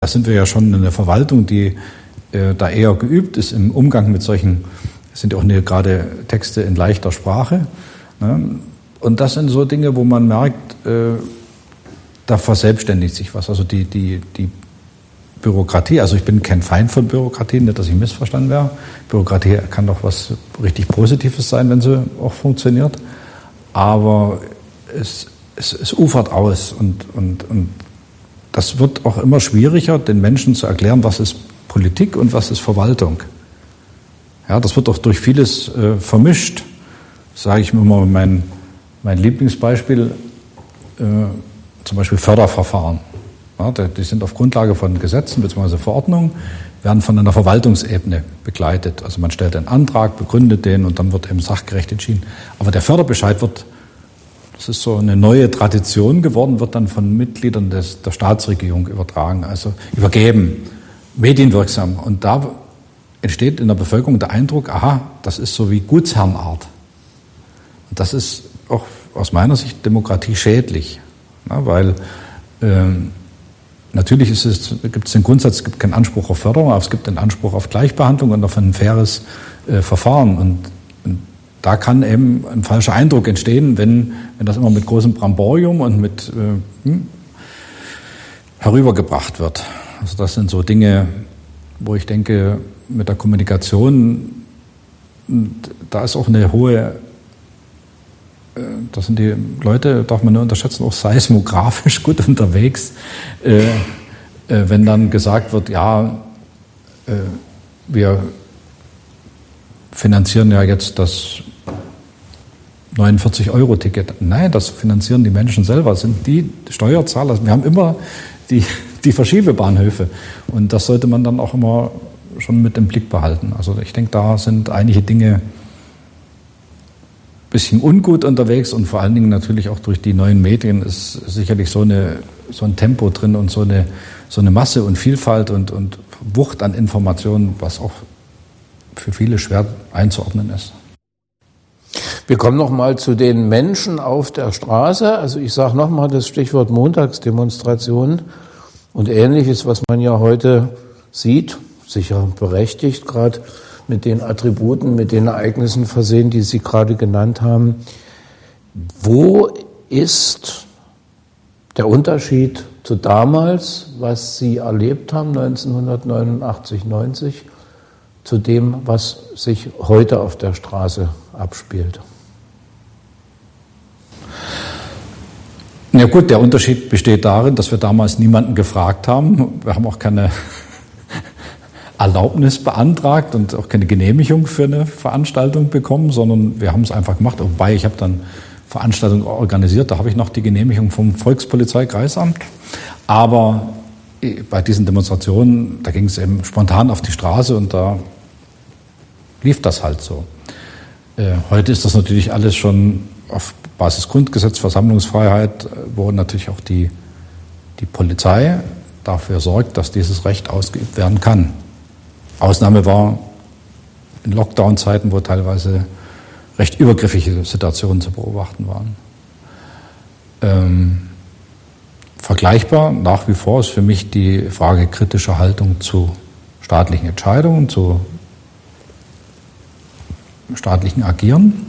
Da sind wir ja schon in der Verwaltung, die da eher geübt ist im Umgang mit solchen, das sind ja auch gerade Texte in leichter Sprache. Ne? Und das sind so Dinge, wo man merkt, da verselbstständigt sich was. Also die Bürokratie, also ich bin kein Feind von Bürokratie, nicht, dass ich missverstanden wäre. Bürokratie kann doch was richtig Positives sein, wenn sie auch funktioniert. Aber es ufert aus und das wird auch immer schwieriger, den Menschen zu erklären, was ist Politik und was ist Verwaltung. Ja, das wird auch durch vieles vermischt. Sage ich mir immer mein Lieblingsbeispiel, zum Beispiel Förderverfahren. Ja, die sind auf Grundlage von Gesetzen bzw. Verordnungen, werden von einer Verwaltungsebene begleitet. Also man stellt einen Antrag, begründet den und dann wird eben sachgerecht entschieden. Aber der Förderbescheid das ist so eine neue Tradition geworden, wird dann von Mitgliedern der Staatsregierung übertragen, also übergeben, medienwirksam. Und da entsteht in der Bevölkerung der Eindruck, aha, das ist so wie Gutsherrenart. Und das ist auch aus meiner Sicht Demokratie schädlich, weil natürlich gibt es den Grundsatz, es gibt keinen Anspruch auf Förderung, aber es gibt den Anspruch auf Gleichbehandlung und auf ein faires Verfahren. Und da kann eben ein falscher Eindruck entstehen, wenn das immer mit großem Bramborium und mit herübergebracht wird. Also das sind so Dinge, wo ich denke, mit der Kommunikation, da ist auch eine hohe, da sind die Leute, darf man nur unterschätzen, auch seismografisch gut unterwegs, wenn dann gesagt wird, ja, wir finanzieren ja jetzt das 49-Euro-Ticket. Nein, das finanzieren die Menschen selber, das sind die Steuerzahler. Wir haben immer die Verschiebebahnhöfe und das sollte man dann auch immer schon mit im Blick behalten. Also ich denke, da sind einige Dinge ein bisschen ungut unterwegs und vor allen Dingen natürlich auch durch die neuen Medien ist sicherlich so ein Tempo drin und so eine Masse und Vielfalt und Wucht an Informationen, was auch für viele schwer einzuordnen ist. Wir kommen noch mal zu den Menschen auf der Straße. Also ich sage noch mal das Stichwort Montagsdemonstrationen und Ähnliches, was man ja heute sieht, sicher berechtigt, gerade mit den Attributen, mit den Ereignissen versehen, die Sie gerade genannt haben. Wo ist der Unterschied zu damals, was Sie erlebt haben, 1989, 90, zu dem, was sich heute auf der Straße abspielt? Ja gut, der Unterschied besteht darin, dass wir damals niemanden gefragt haben. Wir haben auch keine Erlaubnis beantragt und auch keine Genehmigung für eine Veranstaltung bekommen, sondern wir haben es einfach gemacht. Wobei, ich habe dann Veranstaltungen organisiert, da habe ich noch die Genehmigung vom Volkspolizeikreisamt. Aber bei diesen Demonstrationen, da ging es eben spontan auf die Straße und da lief das halt so. Heute ist das natürlich alles schon auf Basis Grundgesetz, Versammlungsfreiheit, wo natürlich auch die Polizei dafür sorgt, dass dieses Recht ausgeübt werden kann. Ausnahme war in Lockdown-Zeiten, wo teilweise recht übergriffige Situationen zu beobachten waren. Vergleichbar nach wie vor ist für mich die Frage kritischer Haltung zu staatlichen Entscheidungen, zu staatlichen Agieren.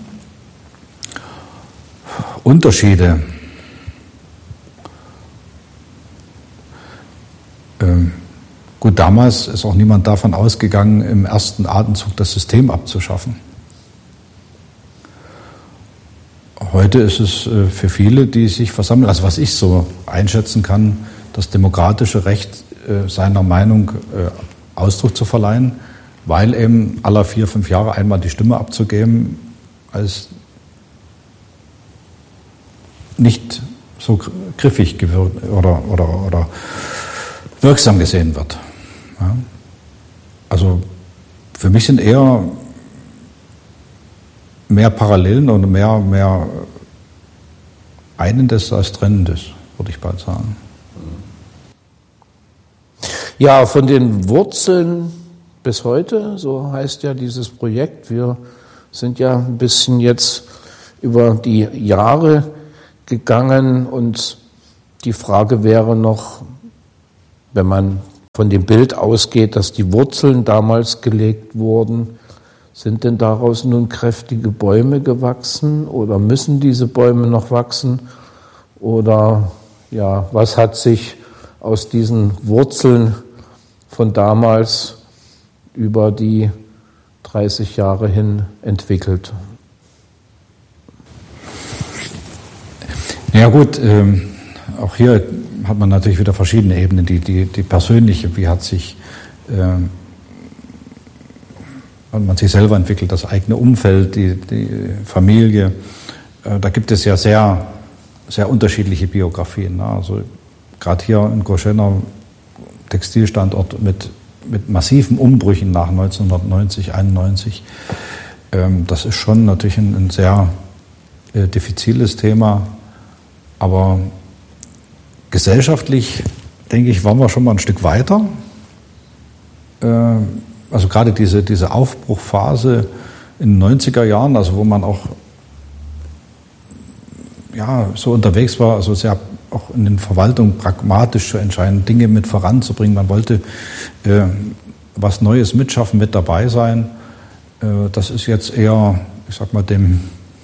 Unterschiede. Gut, damals ist auch niemand davon ausgegangen, im ersten Atemzug das System abzuschaffen. Heute ist es für viele, die sich versammeln, also was ich so einschätzen kann, das demokratische Recht, seiner Meinung Ausdruck zu verleihen, weil eben alle 4-5 Jahre einmal die Stimme abzugeben, als nicht so griffig oder wirksam gesehen wird. Ja. Also für mich sind eher mehr Parallelen und mehr Einendes als Trennendes, würde ich bald sagen. Ja, von den Wurzeln bis heute, so heißt ja dieses Projekt. Wir sind ja ein bisschen jetzt über die Jahre gegangen und die Frage wäre noch, wenn man von dem Bild ausgeht, dass die Wurzeln damals gelegt wurden. Sind denn daraus nun kräftige Bäume gewachsen oder müssen diese Bäume noch wachsen? Oder ja, was hat sich aus diesen Wurzeln von damals über die 30 Jahre hin entwickelt? Ja gut, auch hier hat man natürlich wieder verschiedene Ebenen. Die persönliche, wie hat sich man sich selber entwickelt, das eigene Umfeld, die Familie. Da gibt es ja sehr, sehr unterschiedliche Biografien. Ne? Also gerade hier in Goschena, Textilstandort mit massiven Umbrüchen nach 1990, 91. Das ist schon natürlich ein sehr diffiziles Thema. Aber gesellschaftlich, denke ich, waren wir schon mal ein Stück weiter. Also gerade diese Aufbruchphase in den 90er Jahren, also wo man auch ja, so unterwegs war, also sehr auch in den Verwaltungen pragmatisch zu entscheiden, Dinge mit voranzubringen. Man wollte was Neues mitschaffen, mit dabei sein. Das ist jetzt eher, ich sag mal, dem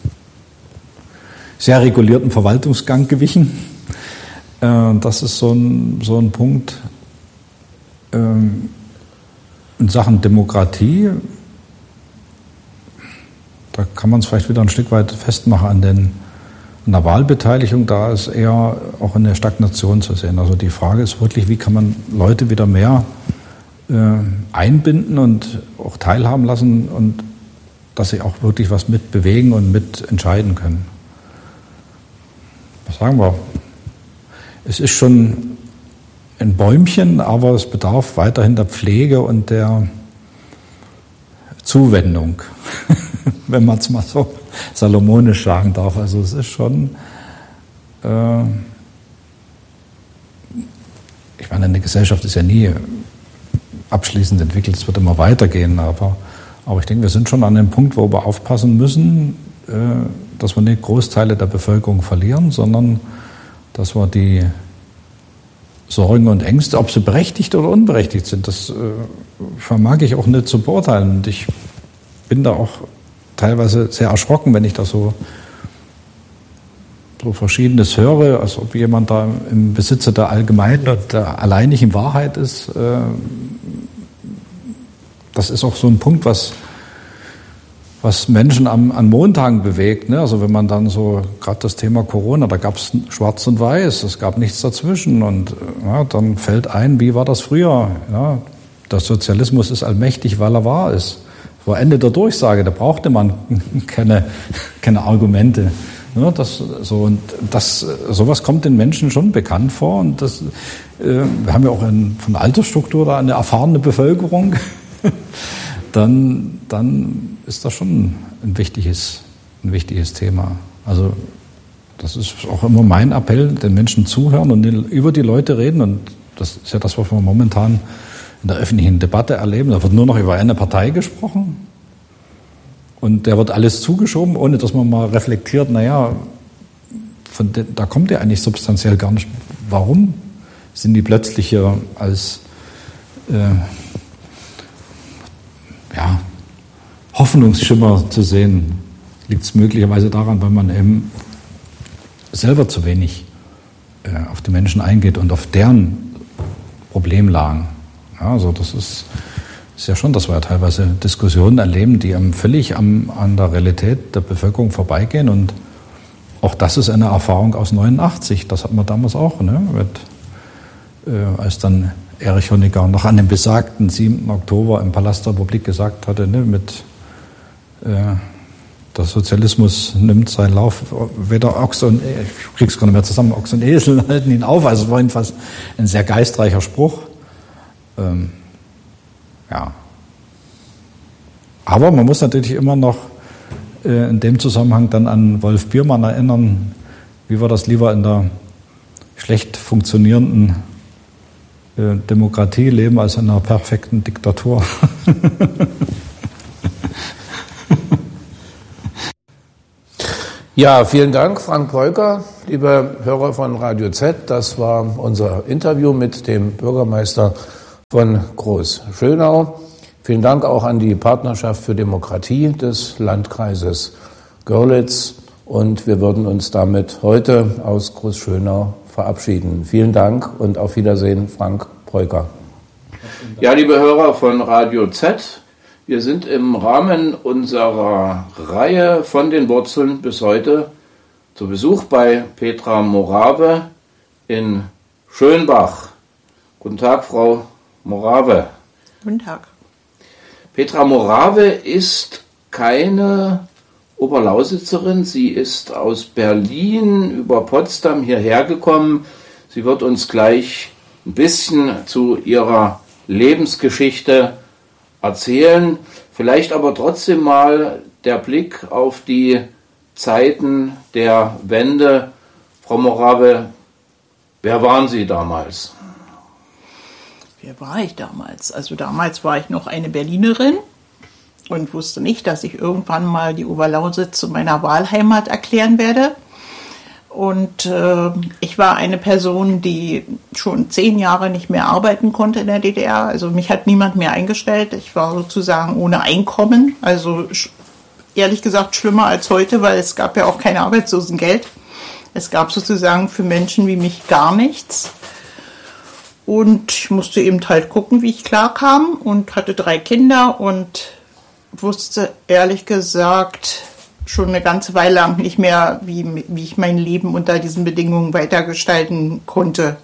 sehr regulierten Verwaltungsgang gewichen. Das ist so ein Punkt. In Sachen Demokratie, da kann man es vielleicht wieder ein Stück weit festmachen an der Wahlbeteiligung. Da ist eher auch eine Stagnation zu sehen. Also die Frage ist wirklich, wie kann man Leute wieder mehr einbinden und auch teilhaben lassen und dass sie auch wirklich was mit bewegen und mit entscheiden können. Was sagen wir? Es ist schon ein Bäumchen, aber es bedarf weiterhin der Pflege und der Zuwendung, wenn man es mal so salomonisch sagen darf. Also es ist schon, ich meine, eine Gesellschaft ist ja nie abschließend entwickelt, es wird immer weitergehen, aber ich denke, wir sind schon an dem Punkt, wo wir aufpassen müssen, dass wir nicht Großteile der Bevölkerung verlieren, sondern dass wir die Sorgen und Ängste, ob sie berechtigt oder unberechtigt sind, das vermag ich auch nicht zu beurteilen. Und ich bin da auch teilweise sehr erschrocken, wenn ich da so Verschiedenes höre, als ob jemand da im Besitze der allgemeinen und der alleinigen Wahrheit ist. Das ist auch so ein Punkt, was Menschen an Montagen bewegt. Ne? Also wenn man dann so, gerade das Thema Corona, da gab es Schwarz und Weiß, es gab nichts dazwischen. Und ja, dann fällt ein, wie war das früher? Ja, der Sozialismus ist allmächtig, weil er wahr ist. Vor Ende der Durchsage, da brauchte man keine Argumente. Ja, sowas kommt den Menschen schon bekannt vor. Und wir haben ja auch von der Altersstruktur da eine erfahrene Bevölkerung. Dann ist das schon ein wichtiges Thema. Also das ist auch immer mein Appell, den Menschen zuhören und über die Leute reden. Und das ist ja das, was wir momentan in der öffentlichen Debatte erleben. Da wird nur noch über eine Partei gesprochen und der wird alles zugeschoben, ohne dass man mal reflektiert, naja, da kommt ja eigentlich substanziell gar nicht. Warum sind die plötzlich hier als Hoffnungsschimmer zu sehen? Liegt es möglicherweise daran, weil man eben selber zu wenig auf die Menschen eingeht und auf deren Problemlagen. Ja, also das ist ja schon, dass wir ja teilweise Diskussionen erleben, die völlig an der Realität der Bevölkerung vorbeigehen. Und auch das ist eine Erfahrung aus 89. Das hatten wir damals auch, ne? Als dann Erich Honecker noch an dem besagten 7. Oktober im Palast der Republik gesagt hatte, ne, der Sozialismus nimmt seinen Lauf, weder Ochs und, ich krieg's gar nicht mehr zusammen, Ochs und Esel halten ihn auf. Also es war jedenfalls ein sehr geistreicher Spruch. Ja. Aber man muss natürlich immer noch in dem Zusammenhang dann an Wolf Biermann erinnern, wie wir das lieber in der schlecht funktionierenden Demokratie leben als in einer perfekten Diktatur. Ja, vielen Dank, Frank Peuker, liebe Hörer von Radio Z. Das war unser Interview mit dem Bürgermeister von Groß-Schönau. Vielen Dank auch an die Partnerschaft für Demokratie des Landkreises Görlitz. Und wir würden uns damit heute aus Groß-Schönau verabschieden. Vielen Dank und auf Wiedersehen, Frank Breuker. Ja, liebe Hörer von Radio Z, wir sind im Rahmen unserer Reihe von den Wurzeln bis heute zu Besuch bei Petra Morave in Schönbach. Guten Tag, Frau Morave. Guten Tag. Petra Morave ist keine Oberlausitzerin. Sie ist aus Berlin über Potsdam hierher gekommen. Sie wird uns gleich ein bisschen zu ihrer Lebensgeschichte erzählen. Vielleicht aber trotzdem mal der Blick auf die Zeiten der Wende. Frau Morave, wer waren Sie damals? Wer war ich damals? Also damals war ich noch eine Berlinerin und wusste nicht, dass ich irgendwann mal die Oberlausitz zu meiner Wahlheimat erklären werde. Und ich war eine Person, die schon 10 Jahre nicht mehr arbeiten konnte in der DDR. Also mich hat niemand mehr eingestellt. Ich war sozusagen ohne Einkommen. Also ehrlich gesagt schlimmer als heute, weil es gab ja auch kein Arbeitslosengeld. Es gab sozusagen für Menschen wie mich gar nichts. Und ich musste eben halt gucken, wie ich klarkam und hatte 3 Kinder und wusste ehrlich gesagt schon eine ganze Weile lang nicht mehr, wie ich mein Leben unter diesen Bedingungen weitergestalten konnte.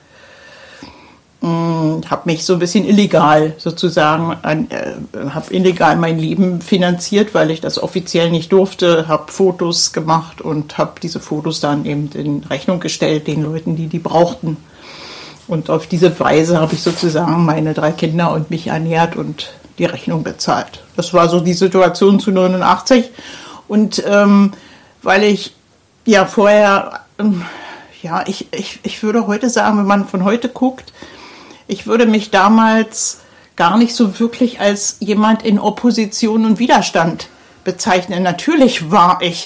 Habe mich so ein bisschen illegal sozusagen, habe illegal mein Leben finanziert, weil ich das offiziell nicht durfte, habe Fotos gemacht und habe diese Fotos dann eben in Rechnung gestellt den Leuten, die brauchten. Und auf diese Weise habe ich sozusagen meine 3 Kinder und mich ernährt und die Rechnung bezahlt. Das war so die Situation zu 89. Und weil ich ja vorher, ich würde heute sagen, wenn man von heute guckt, ich würde mich damals gar nicht so wirklich als jemand in Opposition und Widerstand bezeichnen. Natürlich war ich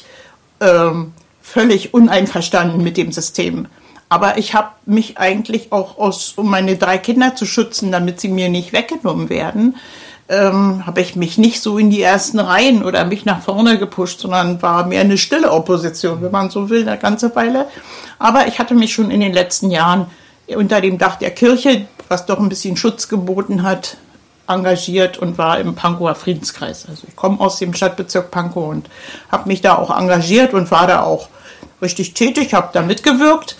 völlig uneinverstanden mit dem System. Aber ich habe mich eigentlich auch, um meine 3 Kinder zu schützen, damit sie mir nicht weggenommen werden, habe ich mich nicht so in die ersten Reihen oder mich nach vorne gepusht, sondern war mehr eine stille Opposition, wenn man so will, eine ganze Weile. Aber ich hatte mich schon in den letzten Jahren unter dem Dach der Kirche, was doch ein bisschen Schutz geboten hat, engagiert und war im Pankower Friedenskreis. Also ich komme aus dem Stadtbezirk Pankow und habe mich da auch engagiert und war da auch richtig tätig, habe da mitgewirkt.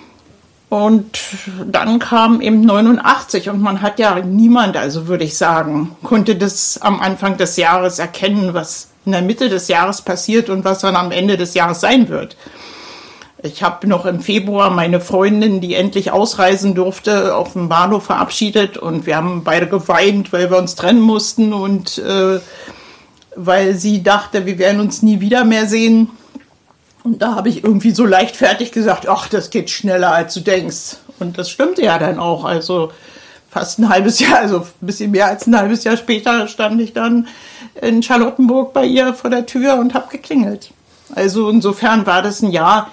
Und dann kam eben 89 und man hat ja niemand, also würde ich sagen, konnte das am Anfang des Jahres erkennen, was in der Mitte des Jahres passiert und was dann am Ende des Jahres sein wird. Ich habe noch im Februar meine Freundin, die endlich ausreisen durfte, auf dem Bahnhof verabschiedet und wir haben beide geweint, weil wir uns trennen mussten und weil sie dachte, wir werden uns nie wieder mehr sehen. Und da habe ich irgendwie so leichtfertig gesagt, ach, das geht schneller, als du denkst. Und das stimmte ja dann auch. Also fast ein halbes Jahr, also ein bisschen mehr als ein halbes Jahr später stand ich dann in Charlottenburg bei ihr vor der Tür und habe geklingelt. Also insofern war das ein Jahr,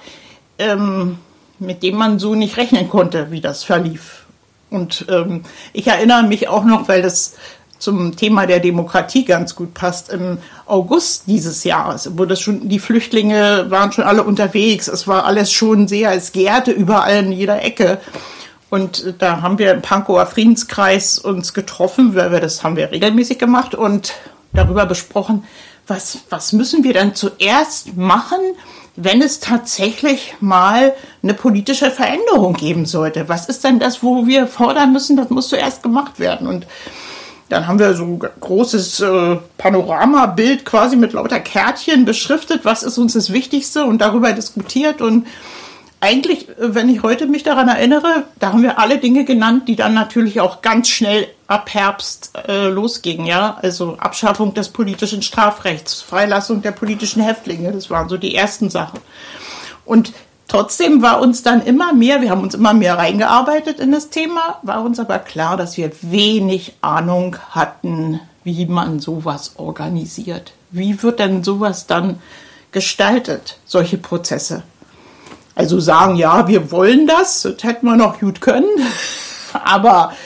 mit dem man so nicht rechnen konnte, wie das verlief. Und ich erinnere mich auch noch, weil das zum Thema der Demokratie ganz gut passt, im August dieses Jahres, wo das schon, die Flüchtlinge waren schon alle unterwegs, es war alles schon sehr, es gärte überall in jeder Ecke. Und da haben wir im Pankower Friedenskreis uns getroffen, weil das haben wir regelmäßig gemacht und darüber besprochen, was müssen wir dann zuerst machen, wenn es tatsächlich mal eine politische Veränderung geben sollte. Was ist denn das, wo wir fordern müssen, das muss zuerst gemacht werden. Und dann haben wir so ein großes Panoramabild quasi mit lauter Kärtchen beschriftet, was ist uns das Wichtigste und darüber diskutiert. Und eigentlich, wenn ich heute mich daran erinnere, da haben wir alle Dinge genannt, die dann natürlich auch ganz schnell ab Herbst losgingen. Ja? Also Abschaffung des politischen Strafrechts, Freilassung der politischen Häftlinge, das waren so die ersten Sachen. Und trotzdem war uns dann immer mehr, wir haben uns immer mehr reingearbeitet in das Thema, war uns aber klar, dass wir wenig Ahnung hatten, wie man sowas organisiert. Wie wird denn sowas dann gestaltet, solche Prozesse? Also sagen, ja, wir wollen das hätten wir noch gut können, aber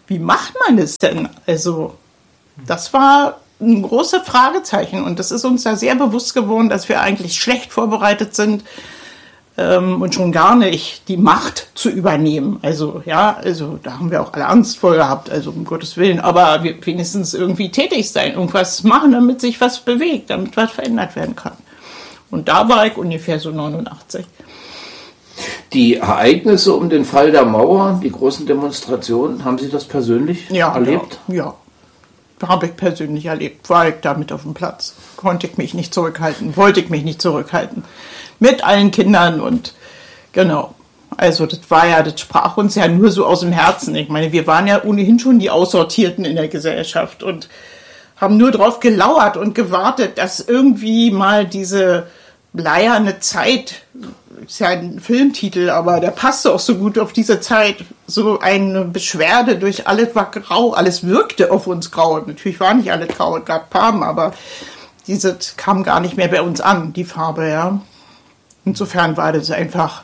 wie macht man es denn? Also das war ein großes Fragezeichen und das ist uns da sehr bewusst geworden, dass wir eigentlich schlecht vorbereitet sind und schon gar nicht die Macht zu übernehmen. Also da haben wir auch alle Angst vor gehabt, also um Gottes Willen, aber wir wenigstens irgendwie tätig sein, irgendwas machen, damit sich was bewegt, damit was verändert werden kann. Und da war ich ungefähr so 89. Die Ereignisse um den Fall der Mauer, die großen Demonstrationen, haben Sie das persönlich erlebt? Ja, habe ich persönlich erlebt. War ich damit auf dem Platz. Konnte ich mich nicht zurückhalten, wollte ich mich nicht zurückhalten. Mit allen Kindern und genau. Also das sprach uns ja nur so aus dem Herzen. Ich meine, wir waren ja ohnehin schon die Aussortierten in der Gesellschaft und haben nur drauf gelauert und gewartet, dass irgendwie mal diese bleierne Zeit, ist ja ein Filmtitel, aber der passte auch so gut auf diese Zeit, so eine Beschwerde durch alles war grau, alles wirkte auf uns grau. Natürlich war nicht alles grau, es gab Farben, aber diese kam gar nicht mehr bei uns an, die Farbe, ja. Insofern war das einfach.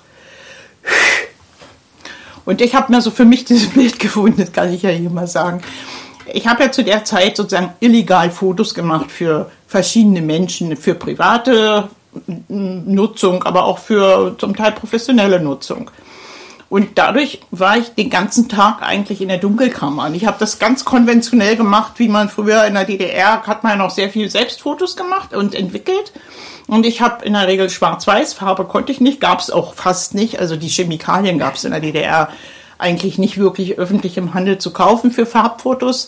Und ich habe mir so für mich dieses Bild gefunden, das kann ich ja hier mal sagen. Ich habe ja zu der Zeit sozusagen illegal Fotos gemacht für verschiedene Menschen, für private Nutzung, aber auch für zum Teil professionelle Nutzung. Und dadurch war ich den ganzen Tag eigentlich in der Dunkelkammer. Und ich habe das ganz konventionell gemacht, wie man früher in der DDR, hat man ja noch sehr viel Selbstfotos gemacht und entwickelt. Und ich habe in der Regel Schwarz-Weiß, Farbe konnte ich nicht, gab es auch fast nicht. Also die Chemikalien gab es in der DDR eigentlich nicht wirklich öffentlich im Handel zu kaufen für Farbfotos.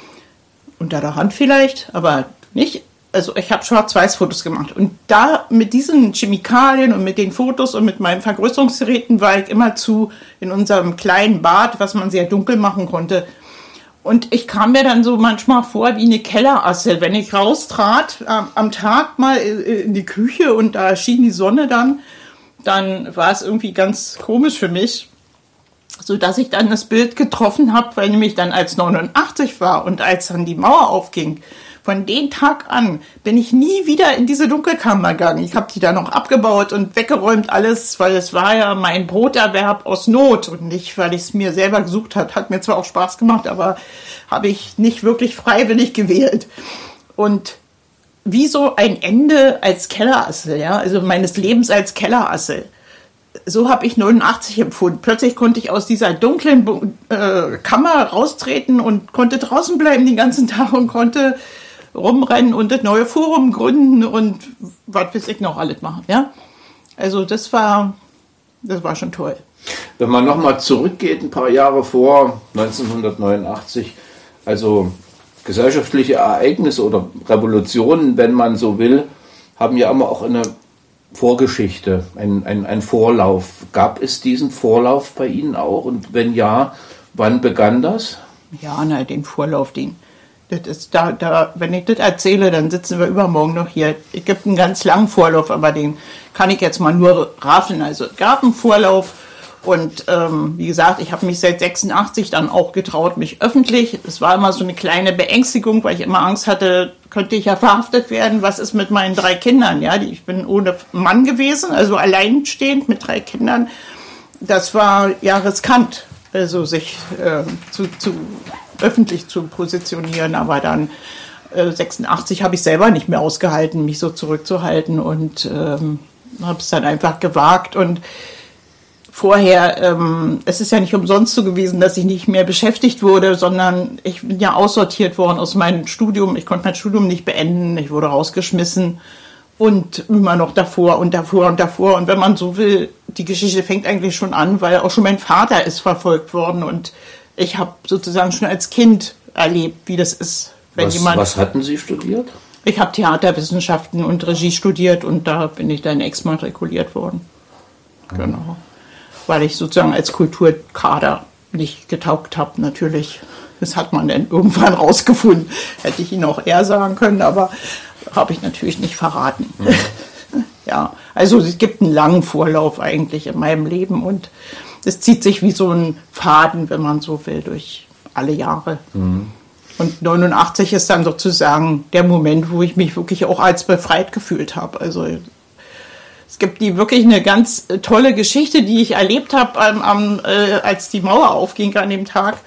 Unter der Hand vielleicht, aber nicht. Also ich habe Schwarz-Weiß-Fotos gemacht. Und da mit diesen Chemikalien und mit den Fotos und mit meinen Vergrößerungsgeräten war ich immerzu in unserem kleinen Bad, was man sehr dunkel machen konnte. Und ich kam mir dann so manchmal vor wie eine Kellerasse, wenn ich raustrat am Tag mal in die Küche und da schien die Sonne dann war es irgendwie ganz komisch für mich, so dass ich dann das Bild getroffen habe, weil nämlich dann als 89 war und als dann die Mauer aufging, von dem Tag an bin ich nie wieder in diese Dunkelkammer gegangen. Ich habe die dann noch abgebaut und weggeräumt alles, weil es war ja mein Broterwerb aus Not und nicht, weil ich es mir selber gesucht habe. Hat mir zwar auch Spaß gemacht, aber habe ich nicht wirklich freiwillig gewählt. Und wie so ein Ende als Kellerasse, ja, also meines Lebens als Kellerasse. So habe ich 89 empfunden. Plötzlich konnte ich aus dieser dunklen Kammer raustreten und konnte draußen bleiben den ganzen Tag und konnte rumrennen und das neue Forum gründen und was weiß ich noch alles machen, ja. Also das war schon toll. Wenn man nochmal zurückgeht, ein paar Jahre vor 1989, also gesellschaftliche Ereignisse oder Revolutionen, wenn man so will, haben ja immer auch eine Vorgeschichte, ein Vorlauf. Gab es diesen Vorlauf bei Ihnen auch? Und wenn ja, wann begann das? Ja, den Vorlauf, das ist wenn ich das erzähle, dann sitzen wir übermorgen noch hier. Es gibt einen ganz langen Vorlauf, aber den kann ich jetzt mal nur raffeln. Also es gab einen Vorlauf und wie gesagt, ich habe mich seit 86 dann auch getraut, mich öffentlich. Es war immer so eine kleine Beängstigung, weil ich immer Angst hatte, könnte ich ja verhaftet werden. Was ist mit meinen 3 Kindern? Ja, ich bin ohne Mann gewesen, also alleinstehend mit 3 Kindern. Das war ja riskant, also sich öffentlich zu positionieren, aber dann 86 habe ich selber nicht mehr ausgehalten, mich so zurückzuhalten und habe es dann einfach gewagt und vorher, es ist ja nicht umsonst so gewesen, dass ich nicht mehr beschäftigt wurde, sondern ich bin ja aussortiert worden aus meinem Studium, ich konnte mein Studium nicht beenden, ich wurde rausgeschmissen und immer noch davor und davor und davor und wenn man so will, die Geschichte fängt eigentlich schon an, weil auch schon mein Vater ist verfolgt worden und ich habe sozusagen schon als Kind erlebt, wie das ist, wenn jemand... Was hatten Sie studiert? Ich habe Theaterwissenschaften und Regie studiert und da bin ich dann exmatrikuliert worden. Genau. Weil ich sozusagen als Kulturkader nicht getaugt habe, natürlich. Das hat man dann irgendwann rausgefunden. Hätte ich Ihnen auch eher sagen können, aber habe ich natürlich nicht verraten. Mhm. Ja, also es gibt einen langen Vorlauf eigentlich in meinem Leben und es zieht sich wie so ein Faden, wenn man so will, durch alle Jahre. Mhm. Und 89 ist dann sozusagen der Moment, wo ich mich wirklich auch als befreit gefühlt habe. Also es gibt wirklich eine ganz tolle Geschichte, die ich erlebt habe, als die Mauer aufging an dem Tag.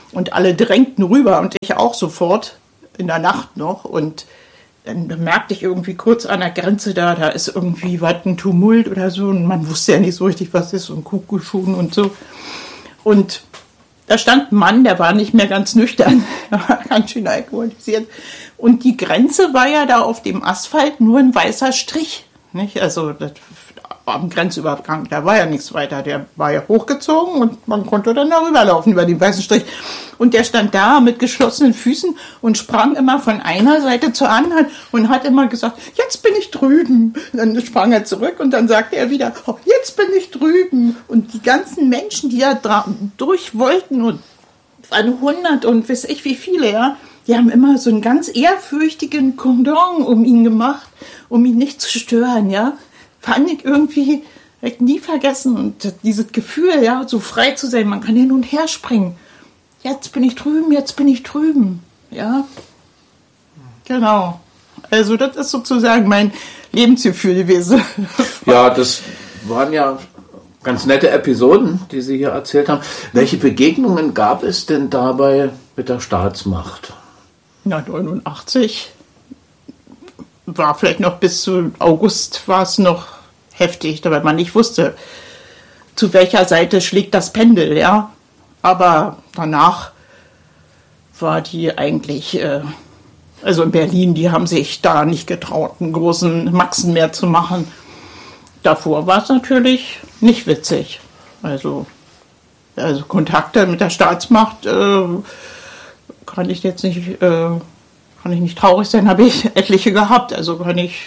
Und alle drängten rüber und ich auch sofort, in der Nacht noch. Und dann merkte ich irgendwie kurz an der Grenze, da ist irgendwie was, ein Tumult oder so. Und man wusste ja nicht so richtig, was ist, und Kuckuckschuhen und so. Und da stand ein Mann, der war nicht mehr ganz nüchtern, der war ganz schön alkoholisiert. Und die Grenze war ja da auf dem Asphalt nur ein weißer Strich. Nicht? Also das, am Grenzübergang, da war ja nichts weiter. Der war ja hochgezogen und man konnte dann darüber laufen, über den weißen Strich. Und der stand da mit geschlossenen Füßen und sprang immer von einer Seite zur anderen und hat immer gesagt, jetzt bin ich drüben. Dann sprang er zurück und dann sagte er wieder, oh, jetzt bin ich drüben. Und die ganzen Menschen, die da durch wollten, und 100 und weiß ich wie viele, ja, die haben immer so einen ganz ehrfürchtigen Kondom um ihn gemacht, um ihn nicht zu stören, ja. Fand ich irgendwie nie vergessen. Und dieses Gefühl, ja, so frei zu sein, man kann hin und her springen. Jetzt bin ich drüben, jetzt bin ich drüben, ja. Genau. Also das ist sozusagen mein Lebensgefühl gewesen. Ja, das waren ja ganz nette Episoden, die Sie hier erzählt haben. Welche Begegnungen gab es denn dabei mit der Staatsmacht? Na, 89 war vielleicht noch bis zu August war es noch heftig, weil man nicht wusste, zu welcher Seite schlägt das Pendel, ja. Aber danach war die eigentlich, also in Berlin, die haben sich da nicht getraut, einen großen Maxen mehr zu machen. Davor war es natürlich nicht witzig. Also Kontakte mit der Staatsmacht kann ich jetzt nicht, kann ich nicht traurig sein, habe ich etliche gehabt. Also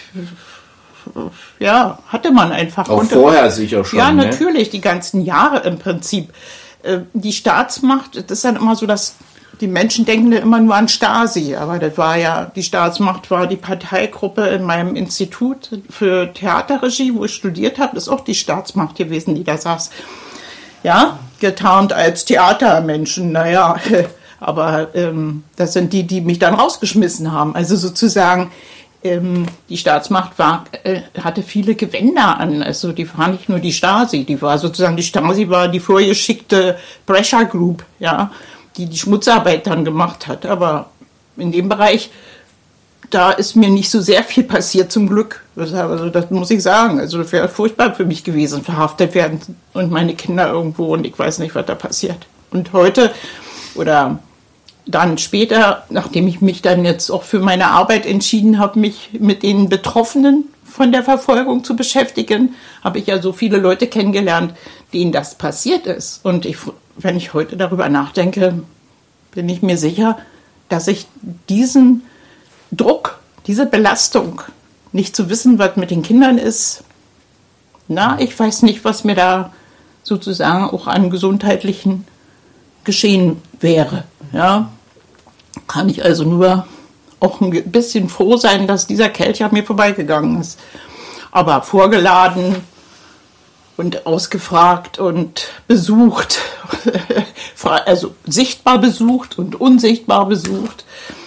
hatte man einfach. Auch vorher sicher schon. Ja, natürlich, die ganzen Jahre im Prinzip. Die Staatsmacht, das ist dann immer so, dass die Menschen denken immer nur an Stasi, aber das war ja, die Staatsmacht war die Parteigruppe in meinem Institut für Theaterregie, wo ich studiert habe, das ist auch die Staatsmacht gewesen, die da saß. Ja, getarnt als Theatermenschen, naja, aber das sind die mich dann rausgeschmissen haben. Also sozusagen, die Staatsmacht hatte viele Gewänder an. Also die war nicht nur die Stasi, die Stasi war die vorgeschickte Pressure Group, ja, die Schmutzarbeit dann gemacht hat. Aber in dem Bereich, da ist mir nicht so sehr viel passiert, zum Glück. Also das muss ich sagen. Also das wäre furchtbar für mich gewesen, verhaftet werden und meine Kinder irgendwo und ich weiß nicht, was da passiert. Und heute oder dann später, nachdem ich mich dann jetzt auch für meine Arbeit entschieden habe, mich mit den Betroffenen von der Verfolgung zu beschäftigen, habe ich ja so viele Leute kennengelernt, denen das passiert ist. Und wenn ich heute darüber nachdenke, bin ich mir sicher, dass ich diesen Druck, diese Belastung, nicht zu wissen, was mit den Kindern ist, ich weiß nicht, was mir da sozusagen auch an gesundheitlichen geschehen wäre. Ja, kann ich also nur auch ein bisschen froh sein, dass dieser Kelch an mir vorbeigegangen ist. Aber vorgeladen und ausgefragt und besucht, also sichtbar besucht und unsichtbar besucht.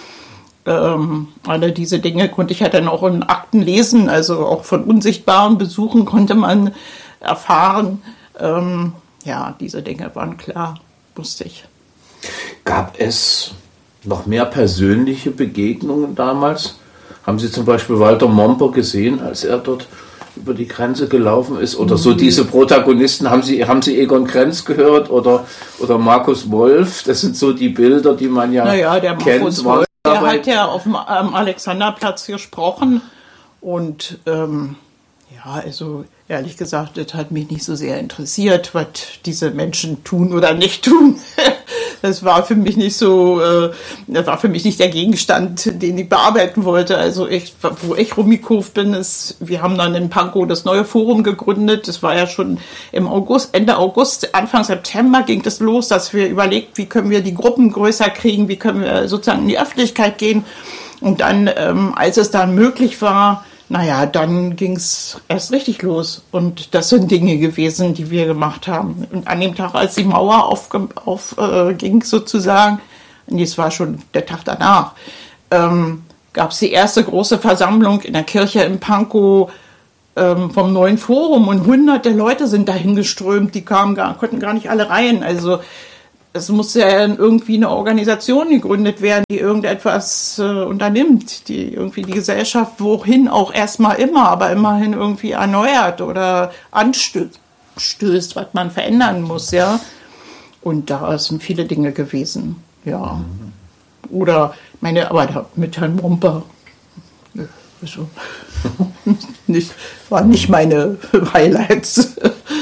Alle diese Dinge konnte ich ja dann auch in Akten lesen, also auch von unsichtbaren Besuchen konnte man erfahren. Diese Dinge waren klar, wusste ich. Gab es noch mehr persönliche Begegnungen damals? Haben Sie zum Beispiel Walter Momper gesehen, als er dort über die Grenze gelaufen ist? Oder so diese Protagonisten, haben Sie Egon Krenz gehört oder Markus Wolf? Das sind so die Bilder, die man ja der kennt. Markus Wolf, der hat ja auf dem Alexanderplatz gesprochen und also ehrlich gesagt, das hat mich nicht so sehr interessiert, was diese Menschen tun oder nicht tun. Das war für mich nicht so, das war für mich nicht der Gegenstand, den ich bearbeiten wollte. Also wo ich rumgekurvt bin, wir haben dann in Pankow das neue Forum gegründet. Das war ja schon im August, Ende August, Anfang September ging das los, dass wir überlegt, wie können wir die Gruppen größer kriegen, wie können wir sozusagen in die Öffentlichkeit gehen. Und dann, als es dann möglich war, dann ging es erst richtig los. Und das sind Dinge gewesen, die wir gemacht haben. Und an dem Tag, als die Mauer aufging sozusagen, es war schon der Tag danach, gab es die erste große Versammlung in der Kirche in Pankow vom neuen Forum. Und hunderte Leute sind dahin geströmt, die konnten gar nicht alle rein. Also es muss ja irgendwie eine Organisation gegründet werden, die irgendetwas unternimmt, die irgendwie die Gesellschaft wohin auch erstmal immer, aber immerhin irgendwie erneuert oder anstößt, was man verändern muss, ja. Und da sind viele Dinge gewesen, ja. Oder meine Arbeit mit Herrn Momper. Also, war nicht meine Highlights.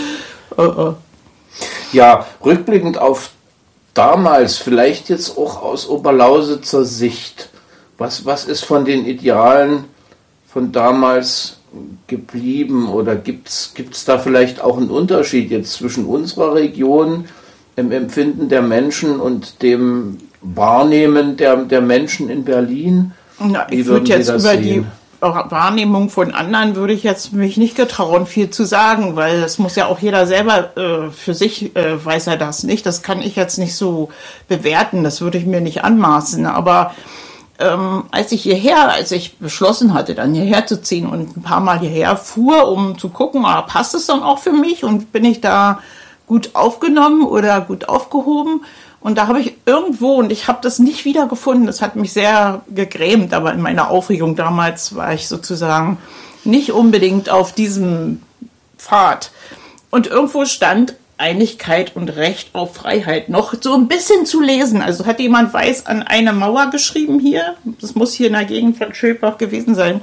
Ja, rückblickend auf damals, vielleicht jetzt auch aus Oberlausitzer Sicht, was ist von den Idealen von damals geblieben oder gibt's da vielleicht auch einen Unterschied jetzt zwischen unserer Region, im Empfinden der Menschen und dem Wahrnehmen der Menschen in Berlin? Na, ich würde jetzt über die Wahrnehmung von anderen würde ich jetzt mich nicht getrauen, viel zu sagen, weil das muss ja auch jeder selber für sich, weiß er das nicht. Das kann ich jetzt nicht so bewerten, das würde ich mir nicht anmaßen. Aber als ich beschlossen hatte, dann hierher zu ziehen und ein paar Mal hierher fuhr, um zu gucken, passt es dann auch für mich und bin ich da gut aufgenommen oder gut aufgehoben? Und da habe ich irgendwo, und ich habe das nicht wiedergefunden, das hat mich sehr gegrämt, aber in meiner Aufregung damals war ich sozusagen nicht unbedingt auf diesem Pfad. Und irgendwo stand Einigkeit und Recht auf Freiheit noch so ein bisschen zu lesen. Also hat jemand weiß an eine Mauer geschrieben hier, das muss hier in der Gegend von Schöpach gewesen sein.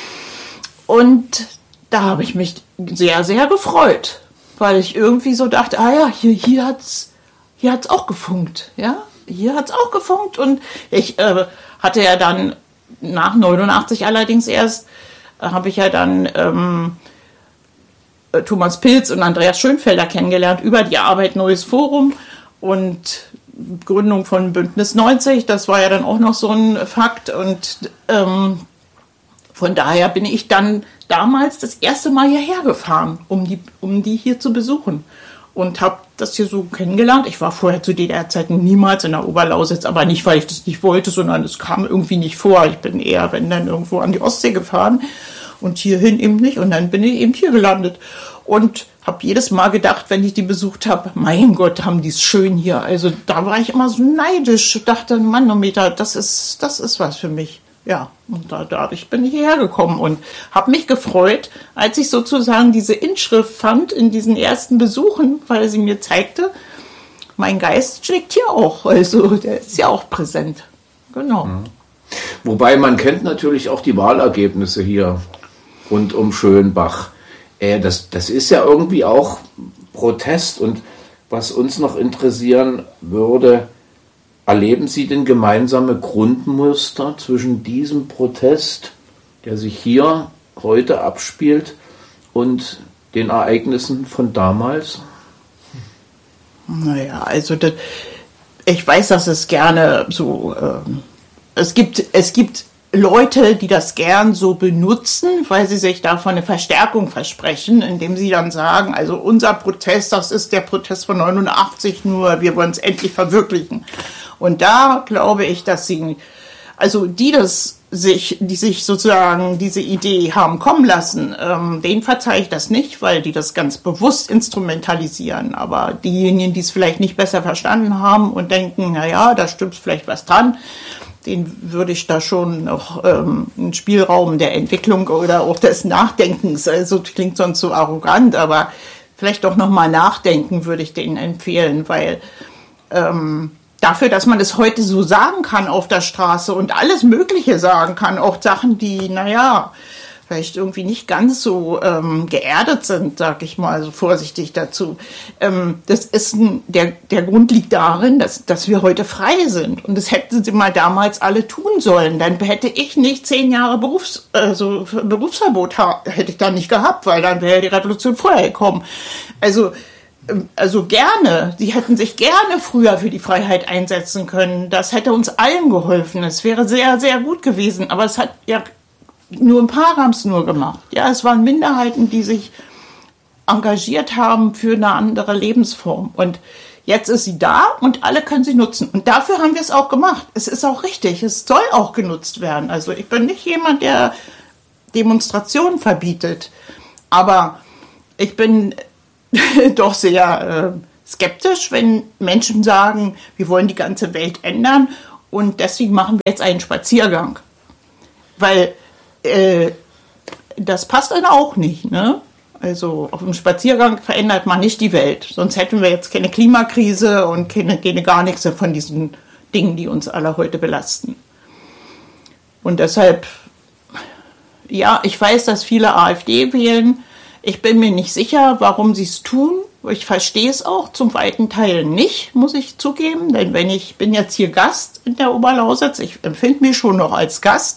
Und da habe ich mich sehr, sehr gefreut, weil ich irgendwie so dachte, hier hat's auch gefunkt, ja, hier hat's auch gefunkt und ich hatte ja dann nach 89 allerdings erst, habe ich ja dann Thomas Pilz und Andreas Schönfelder kennengelernt über die Arbeit Neues Forum und Gründung von Bündnis 90, das war ja dann auch noch so ein Fakt und von daher bin ich dann damals das erste Mal hierher gefahren, um die hier zu besuchen. Und habe das hier so kennengelernt. Ich war vorher zu DDR-Zeiten niemals in der Oberlausitz, aber nicht, weil ich das nicht wollte, sondern es kam irgendwie nicht vor. Ich bin eher, wenn dann, irgendwo an die Ostsee gefahren und hierhin eben nicht. Und dann bin ich eben hier gelandet und habe jedes Mal gedacht, wenn ich die besucht habe, mein Gott, haben die es schön hier. Also da war ich immer so neidisch. Ich dachte, Manometer, das ist was für mich. Ja, und dadurch bin ich hierher gekommen und habe mich gefreut, als ich sozusagen diese Inschrift fand in diesen ersten Besuchen, weil sie mir zeigte, mein Geist steckt hier auch, also der ist ja auch präsent. Genau. Wobei man kennt natürlich auch die Wahlergebnisse hier rund um Schönbach. Das ist ja irgendwie auch Protest und was uns noch interessieren würde, erleben Sie denn gemeinsame Grundmuster zwischen diesem Protest, der sich hier heute abspielt, und den Ereignissen von damals? Naja, also ich weiß, dass es gerne so, es gibt Leute, die das gern so benutzen, weil sie sich davon eine Verstärkung versprechen, indem sie dann sagen, also unser Protest, das ist der Protest von 89, nur wir wollen es endlich verwirklichen. Und da glaube ich, dass die sich sozusagen diese Idee haben kommen lassen, denen verzeihe ich das nicht, weil die das ganz bewusst instrumentalisieren. Aber diejenigen, die es vielleicht nicht besser verstanden haben und denken, naja, da stimmt vielleicht was dran, den würde ich da schon noch einen Spielraum der Entwicklung oder auch des Nachdenkens, also klingt sonst so arrogant, aber vielleicht doch nochmal nachdenken würde ich denen empfehlen, weil dafür, dass man es heute so sagen kann auf der Straße und alles Mögliche sagen kann, auch Sachen, die, vielleicht irgendwie nicht ganz so geerdet sind, sag ich mal so vorsichtig dazu. Das ist der Grund liegt darin, dass wir heute frei sind. Und das hätten sie mal damals alle tun sollen. Dann hätte ich nicht 10 Jahre Berufsverbot hätte ich dann nicht gehabt, weil dann wäre die Revolution vorher gekommen. Also gerne, sie hätten sich gerne früher für die Freiheit einsetzen können. Das hätte uns allen geholfen. Es wäre sehr, sehr gut gewesen. Aber es hat ja nur ein paar haben es nur gemacht. Ja, es waren Minderheiten, die sich engagiert haben für eine andere Lebensform. Und jetzt ist sie da und alle können sie nutzen. Und dafür haben wir es auch gemacht. Es ist auch richtig. Es soll auch genutzt werden. Also ich bin nicht jemand, der Demonstrationen verbietet. Aber ich bin doch sehr skeptisch, wenn Menschen sagen, wir wollen die ganze Welt ändern und deswegen machen wir jetzt einen Spaziergang. Weil das passt dann auch nicht, ne? Also auf dem Spaziergang verändert man nicht die Welt. Sonst hätten wir jetzt keine Klimakrise und keine gar nichts von diesen Dingen, die uns alle heute belasten. Und deshalb, ja, ich weiß, dass viele AfD wählen. Ich bin mir nicht sicher, warum sie es tun. Ich verstehe es auch zum weiten Teil nicht, muss ich zugeben. Denn ich bin jetzt hier Gast in der Oberlausitz, ich empfinde mich schon noch als Gast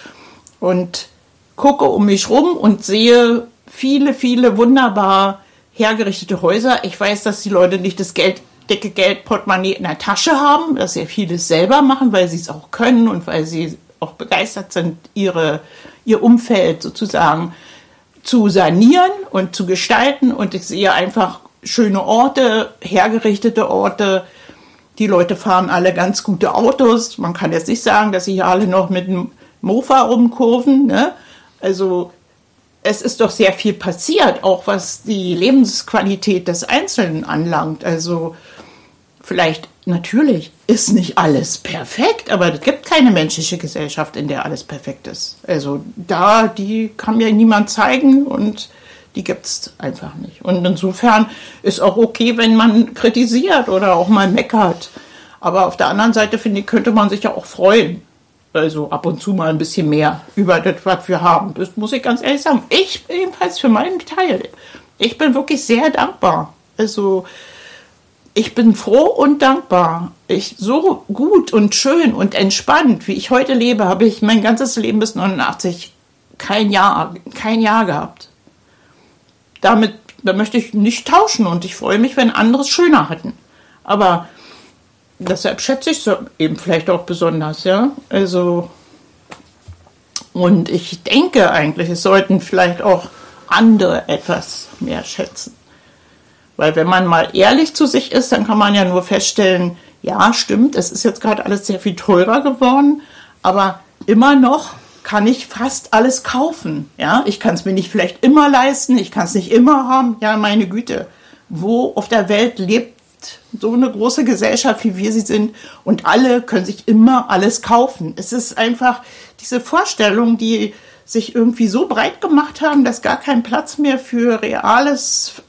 und gucke um mich rum und sehe viele, viele wunderbar hergerichtete Häuser. Ich weiß, dass die Leute nicht das dicke Geldportemonnaie in der Tasche haben, dass sie vieles selber machen, weil sie es auch können und weil sie auch begeistert sind, ihr Umfeld sozusagen zu sanieren und zu gestalten. Und ich sehe einfach schöne Orte, hergerichtete Orte. Die Leute fahren alle ganz gute Autos. Man kann jetzt nicht sagen, dass sie hier alle noch mit einem Mofa rumkurven, ne? Also es ist doch sehr viel passiert, auch was die Lebensqualität des Einzelnen anlangt. Also vielleicht, natürlich ist nicht alles perfekt, aber es gibt keine menschliche Gesellschaft, in der alles perfekt ist. Also die kann mir niemand zeigen und die gibt es einfach nicht. Und insofern ist auch okay, wenn man kritisiert oder auch mal meckert. Aber auf der anderen Seite, finde ich, könnte man sich ja auch freuen. Also ab und zu mal ein bisschen mehr über das, was wir haben. Das muss ich ganz ehrlich sagen. Ich jedenfalls für meinen Teil. Ich bin wirklich sehr dankbar. Also ich bin froh und dankbar. So gut und schön und entspannt, wie ich heute lebe, habe ich mein ganzes Leben bis 89 kein Jahr gehabt. Da möchte ich nicht tauschen und ich freue mich, wenn andere es schöner hatten. Aber deshalb schätze ich es eben vielleicht auch besonders, ja. Also, und ich denke eigentlich, es sollten vielleicht auch andere etwas mehr schätzen. Weil wenn man mal ehrlich zu sich ist, dann kann man ja nur feststellen, ja, stimmt, es ist jetzt gerade alles sehr viel teurer geworden, aber immer noch kann ich fast alles kaufen, ja. Ich kann es mir nicht vielleicht immer leisten, ich kann es nicht immer haben, ja, meine Güte. Wo auf der Welt lebt so eine große Gesellschaft, wie wir sie sind, und alle können sich immer alles kaufen. Es ist einfach diese Vorstellung, die sich irgendwie so breit gemacht haben, dass gar kein Platz mehr für reales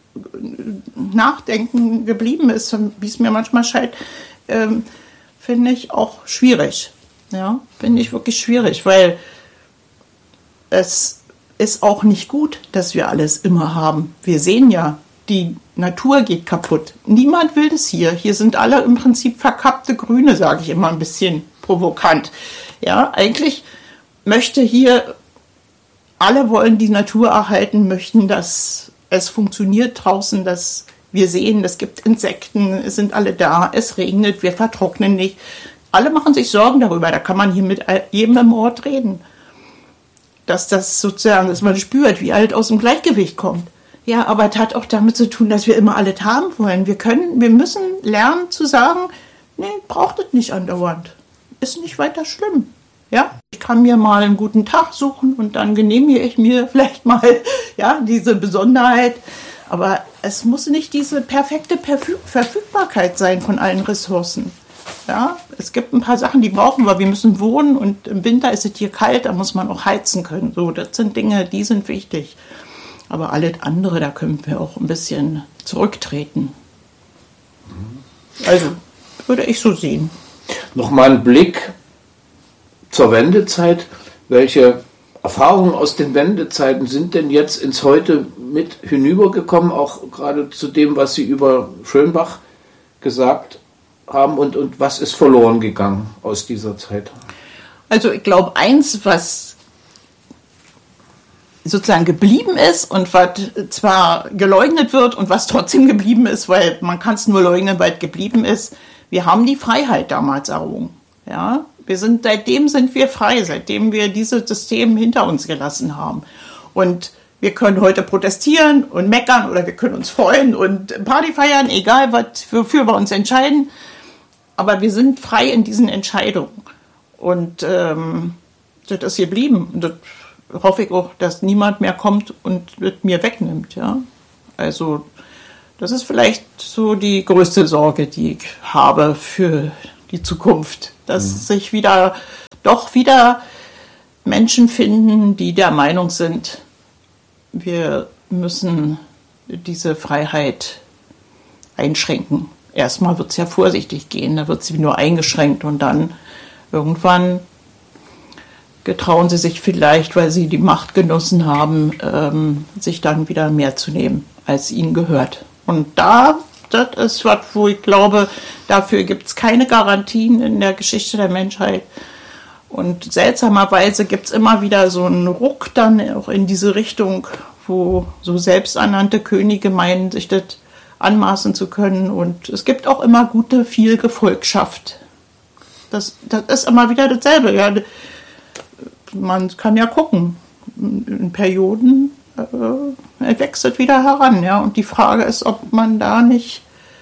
Nachdenken geblieben ist, wie es mir manchmal scheint, finde ich auch schwierig. Ja, finde ich wirklich schwierig, weil es ist auch nicht gut, dass wir alles immer haben. Wir sehen ja, die Natur geht kaputt. Niemand will das hier. Hier sind alle im Prinzip verkappte Grüne, sage ich immer ein bisschen provokant. Ja, eigentlich alle wollen die Natur erhalten, möchten, dass es funktioniert draußen, dass wir sehen, es gibt Insekten, es sind alle da, es regnet, wir vertrocknen nicht. Alle machen sich Sorgen darüber. Da kann man hier mit jedem im Ort reden. Dass man spürt, wie alles aus dem Gleichgewicht kommt. Ja, aber es hat auch damit zu tun, dass wir immer alles haben wollen. Wir müssen lernen zu sagen, nee, braucht es nicht andauernd. Ist nicht weiter schlimm. Ja, ich kann mir mal einen guten Tag suchen und dann genehmige ich mir vielleicht mal, ja, diese Besonderheit. Aber es muss nicht diese perfekte Verfügbarkeit sein von allen Ressourcen. Ja, es gibt ein paar Sachen, die brauchen wir. Wir müssen wohnen und im Winter ist es hier kalt, da muss man auch heizen können. So, das sind Dinge, die sind wichtig. Aber alles andere, da können wir auch ein bisschen zurücktreten. Also, würde ich so sehen. Nochmal ein Blick zur Wendezeit. Welche Erfahrungen aus den Wendezeiten sind denn jetzt ins Heute mit hinübergekommen, auch gerade zu dem, was Sie über Schönbach gesagt haben und was ist verloren gegangen aus dieser Zeit? Also ich glaube, eins, was sozusagen geblieben ist und was zwar geleugnet wird und was trotzdem geblieben ist, weil man kann es nur leugnen, weil es geblieben ist, wir haben die Freiheit damals errungen. Ja? Seitdem sind wir frei, seitdem wir dieses System hinter uns gelassen haben. Und wir können heute protestieren und meckern oder wir können uns freuen und Party feiern, egal wofür wir uns entscheiden. Aber wir sind frei in diesen Entscheidungen. Und das ist geblieben. Und das hoffe ich auch, dass niemand mehr kommt und mit mir wegnimmt. Ja? Also Das ist vielleicht so die größte Sorge, die ich habe für die Zukunft, dass sich wieder Menschen finden, die der Meinung sind, wir müssen diese Freiheit einschränken. Erstmal wird es ja vorsichtig gehen, da wird sie nur eingeschränkt und dann irgendwann getrauen sie sich vielleicht, weil sie die Macht genossen haben, sich dann wieder mehr zu nehmen, als ihnen gehört. Und das ist was, wo ich glaube, dafür gibt es keine Garantien in der Geschichte der Menschheit. Und seltsamerweise gibt es immer wieder so einen Ruck dann auch in diese Richtung, wo so selbsternannte Könige meinen, sich das anmaßen zu können. Und es gibt auch immer viel Gefolgschaft. Das ist immer wieder dasselbe. Ja. Man kann ja gucken, in Perioden wechselt wieder heran. Ja. Und die Frage ist, ob man da nicht,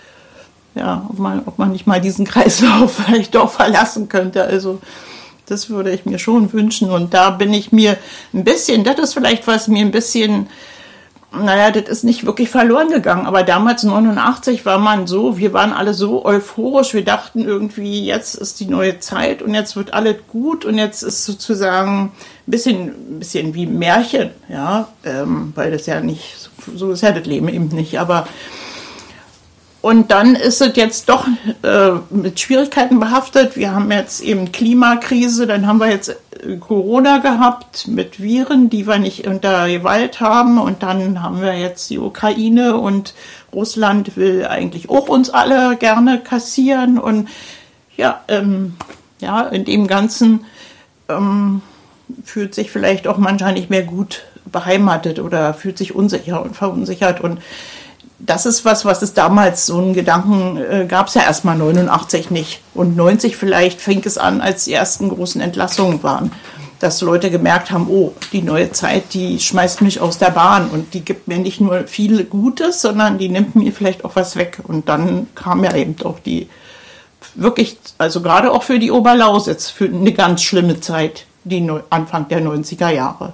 ob man nicht mal diesen Kreislauf vielleicht doch verlassen könnte. Also das würde ich mir schon wünschen. Und da bin ich mir ein bisschen, das ist vielleicht was mir ein bisschen, das ist nicht wirklich verloren gegangen. Aber damals 89 wir waren alle so euphorisch. Wir dachten irgendwie, jetzt ist die neue Zeit und jetzt wird alles gut und jetzt ist sozusagen ein bisschen wie Märchen, ja, weil das ja nicht, so ist ja das Leben eben nicht, aber und dann ist es jetzt doch mit Schwierigkeiten behaftet. Wir haben jetzt eben Klimakrise, dann haben wir jetzt Corona gehabt mit Viren, die wir nicht unter Gewalt haben. Und dann haben wir jetzt die Ukraine und Russland will eigentlich auch uns alle gerne kassieren. Und in dem Ganzen fühlt sich vielleicht auch mancher nicht mehr gut beheimatet oder fühlt sich unsicher und verunsichert. Und das ist was es damals, so einen Gedanken gab es ja erstmal 89 nicht. Und 90 vielleicht fing es an, als die ersten großen Entlassungen waren. Dass Leute gemerkt haben, oh, die neue Zeit, die schmeißt mich aus der Bahn und die gibt mir nicht nur viel Gutes, sondern die nimmt mir vielleicht auch was weg. Und dann kam ja eben auch die, wirklich, also gerade auch für die Oberlausitz, für eine ganz schlimme Zeit, die Anfang der 90er Jahre.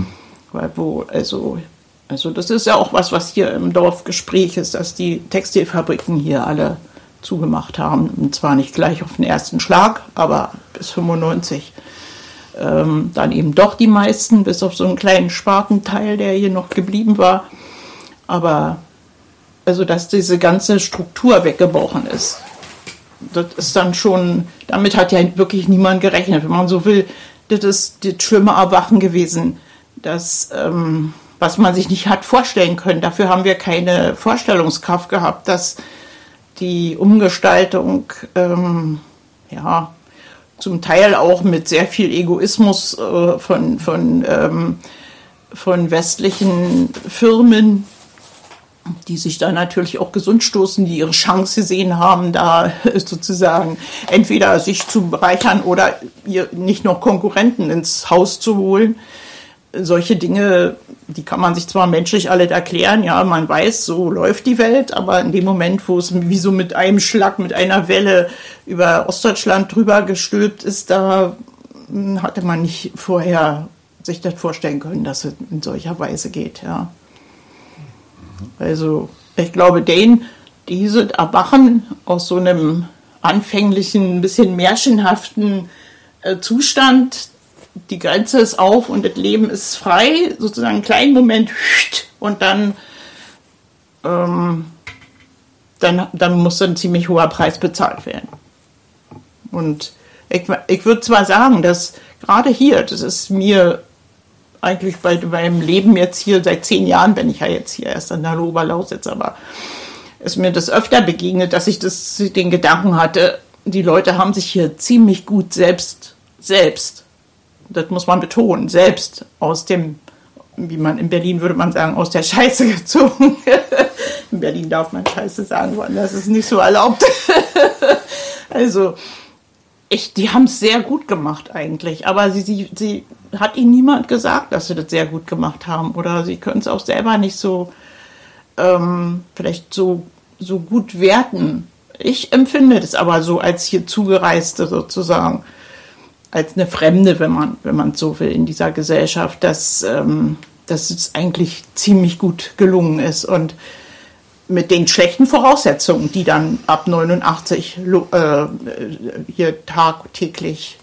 Also das ist ja auch was hier im Dorf Gespräch ist, dass die Textilfabriken hier alle zugemacht haben. Und zwar nicht gleich auf den ersten Schlag, aber bis 95. Dann eben doch die meisten, bis auf so einen kleinen Spartenteil, der hier noch geblieben war. Aber also dass diese ganze Struktur weggebrochen ist, das ist dann schon, damit hat ja wirklich niemand gerechnet. Wenn man so will, das ist das schlimme Erwachen gewesen, dass was man sich nicht hat vorstellen können. Dafür haben wir keine Vorstellungskraft gehabt, dass die Umgestaltung, zum Teil auch mit sehr viel Egoismus von westlichen Firmen, die sich da natürlich auch gesund stoßen, die ihre Chance gesehen haben, da sozusagen entweder sich zu bereichern oder ihr nicht noch Konkurrenten ins Haus zu holen. Solche Dinge, die kann man sich zwar menschlich alle erklären, ja, man weiß, so läuft die Welt, aber in dem Moment, wo es wie so mit einem Schlag, mit einer Welle über Ostdeutschland drüber gestülpt ist, da hatte man nicht vorher sich das vorstellen können, dass es in solcher Weise geht, ja. Also, ich glaube, diese Erwachen aus so einem anfänglichen, ein bisschen märchenhaften Zustand, die Grenze ist auf und das Leben ist frei, sozusagen einen kleinen Moment und dann muss ein ziemlich hoher Preis bezahlt werden. Und ich würde zwar sagen, dass gerade hier, das ist mir eigentlich bei meinem Leben jetzt hier seit 10 Jahren, bin ich ja jetzt hier erst an der Oberlausitz, aber ist mir das öfter begegnet, dass ich den Gedanken hatte, die Leute haben sich hier ziemlich gut selbst, das muss man betonen, selbst aus dem, wie man in Berlin würde man sagen, aus der Scheiße gezogen. In Berlin darf man Scheiße sagen, woanders ist es nicht so erlaubt. Also, die haben es sehr gut gemacht eigentlich, aber sie hat ihnen niemand gesagt, dass sie das sehr gut gemacht haben oder sie können es auch selber nicht so, vielleicht so gut werten. Ich empfinde das aber so als hier Zugereiste sozusagen, als eine Fremde, wenn man so will, in dieser Gesellschaft, dass es eigentlich ziemlich gut gelungen ist. Und mit den schlechten Voraussetzungen, die dann ab 89 hier tagtäglich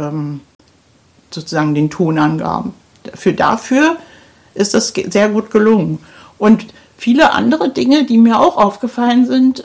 sozusagen den Ton angaben. Dafür ist das sehr gut gelungen. Und viele andere Dinge, die mir auch aufgefallen sind,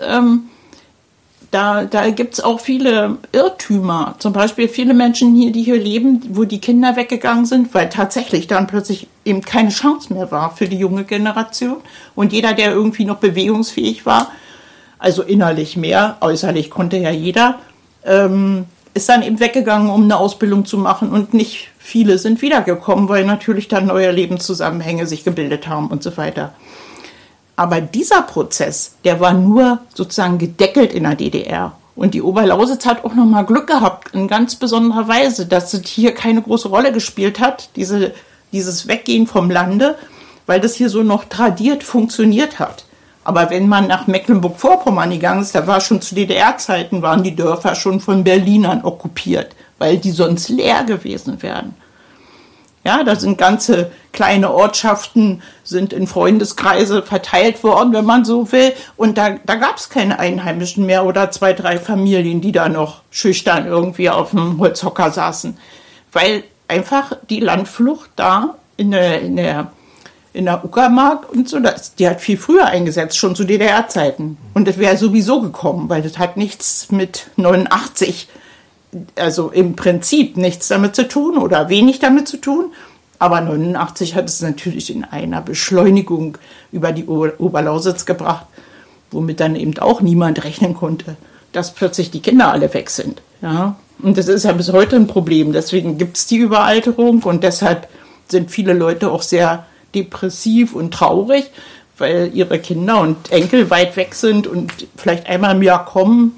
da gibt es auch viele Irrtümer. Zum Beispiel viele Menschen hier, die hier leben, wo die Kinder weggegangen sind, weil tatsächlich dann plötzlich eben keine Chance mehr war für die junge Generation. Und jeder, der irgendwie noch bewegungsfähig war, also innerlich mehr, äußerlich konnte ja jeder, ist dann eben weggegangen, um eine Ausbildung zu machen. Und nicht viele sind wiedergekommen, weil natürlich dann neue Lebenszusammenhänge sich gebildet haben und so weiter. Aber dieser Prozess, der war nur sozusagen gedeckelt in der DDR. Und die Oberlausitz hat auch nochmal Glück gehabt, in ganz besonderer Weise, dass es hier keine große Rolle gespielt hat, dieses Weggehen vom Lande, weil das hier so noch tradiert funktioniert hat. Aber wenn man nach Mecklenburg-Vorpommern gegangen ist, da war schon zu DDR-Zeiten, waren die Dörfer schon von Berlinern okkupiert, weil die sonst leer gewesen wären. Ja, da sind ganze kleine Ortschaften, sind in Freundeskreise verteilt worden, wenn man so will. Und da gab es keine Einheimischen mehr oder 2, 3 Familien, die da noch schüchtern irgendwie auf dem Holzhocker saßen. Weil einfach die Landflucht da in der Uckermark und so, die hat viel früher eingesetzt, schon zu DDR-Zeiten. Und das wäre sowieso gekommen, weil das hat nichts mit 89, also im Prinzip nichts damit zu tun oder wenig damit zu tun. Aber 89 hat es natürlich in einer Beschleunigung über die Oberlausitz gebracht, womit dann eben auch niemand rechnen konnte, dass plötzlich die Kinder alle weg sind. Ja? Und das ist ja bis heute ein Problem. Deswegen gibt es die Überalterung und deshalb sind viele Leute auch sehr depressiv und traurig, weil ihre Kinder und Enkel weit weg sind und vielleicht einmal im Jahr kommen.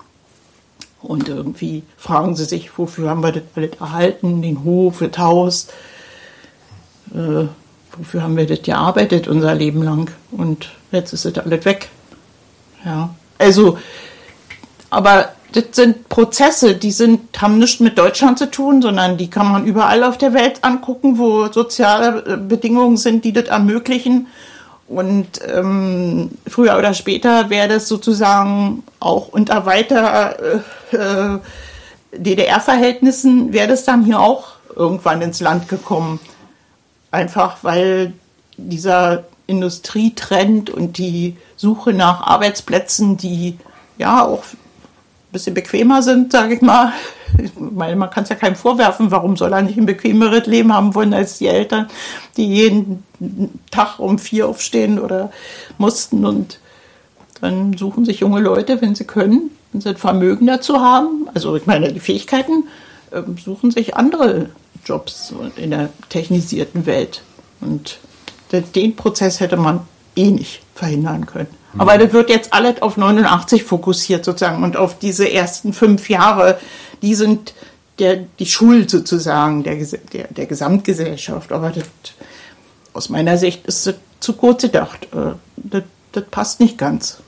Und irgendwie fragen sie sich, wofür haben wir das alles erhalten, den Hof, das Haus, wofür haben wir das gearbeitet unser Leben lang und jetzt ist das alles weg. Ja, also, aber das sind Prozesse, haben nichts mit Deutschland zu tun, sondern die kann man überall auf der Welt angucken, wo soziale Bedingungen sind, die das ermöglichen. Und früher oder später wäre das sozusagen auch unter weiter DDR-Verhältnissen, wäre das dann hier auch irgendwann ins Land gekommen. Einfach weil dieser Industrietrend und die Suche nach Arbeitsplätzen, die ja auch ein bisschen bequemer sind, sage ich mal. Ich meine, man kann es ja keinem vorwerfen, warum soll er nicht ein bequemeres Leben haben wollen als die Eltern, die jeden Tag um 4 aufstehen oder mussten. Und dann suchen sich junge Leute, wenn sie können, wenn sie das Vermögen dazu haben, also ich meine die Fähigkeiten, suchen sich andere Jobs in der technisierten Welt. Und den Prozess hätte man eh nicht verhindern können. Aber das wird jetzt alles auf 89 fokussiert sozusagen und auf diese ersten 5 Jahre, die sind die Schuld sozusagen der Gesamtgesellschaft. Aber das, aus meiner Sicht ist das zu kurz gedacht. Das passt nicht ganz.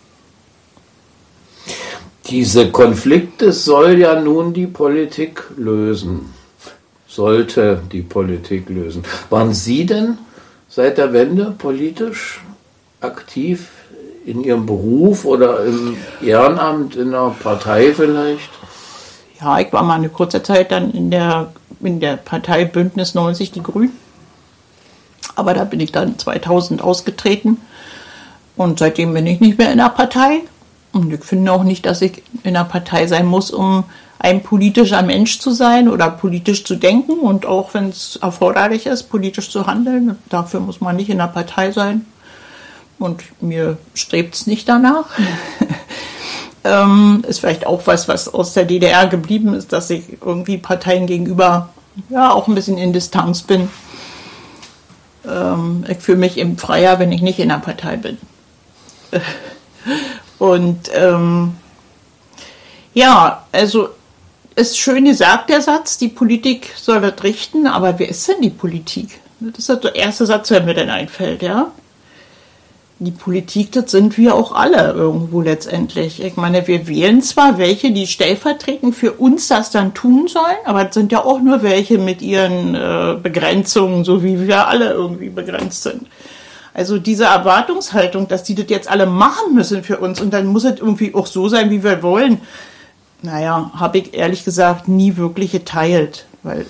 Diese Konflikte soll ja nun die Politik lösen. Sollte die Politik lösen. Waren Sie denn seit der Wende politisch aktiv in Ihrem Beruf oder im Ehrenamt, in einer Partei vielleicht? Ja, ich war mal eine kurze Zeit dann in der Partei Bündnis 90 Die Grünen. Aber da bin ich dann 2000 ausgetreten. Und seitdem bin ich nicht mehr in der Partei. Und ich finde auch nicht, dass ich in der Partei sein muss, um ein politischer Mensch zu sein oder politisch zu denken. Und auch wenn es erforderlich ist, politisch zu handeln. Dafür muss man nicht in der Partei sein. Und mir strebt es nicht danach. Ist vielleicht auch was aus der DDR geblieben ist, dass ich irgendwie Parteien gegenüber ja auch ein bisschen in Distanz bin. Ich fühle mich eben freier, wenn ich nicht in der Partei bin. Und ja, also ist schön gesagt, der Satz, die Politik soll das richten, aber wer ist denn die Politik? Das ist der erste Satz, der mir dann einfällt, ja. Die Politik, das sind wir auch alle irgendwo letztendlich. Ich meine, wir wählen zwar welche, die stellvertretend für uns das dann tun sollen, aber es sind ja auch nur welche mit ihren Begrenzungen, so wie wir alle irgendwie begrenzt sind. Also diese Erwartungshaltung, dass die das jetzt alle machen müssen für uns und dann muss es irgendwie auch so sein, wie wir wollen, naja, habe ich ehrlich gesagt nie wirklich geteilt, weil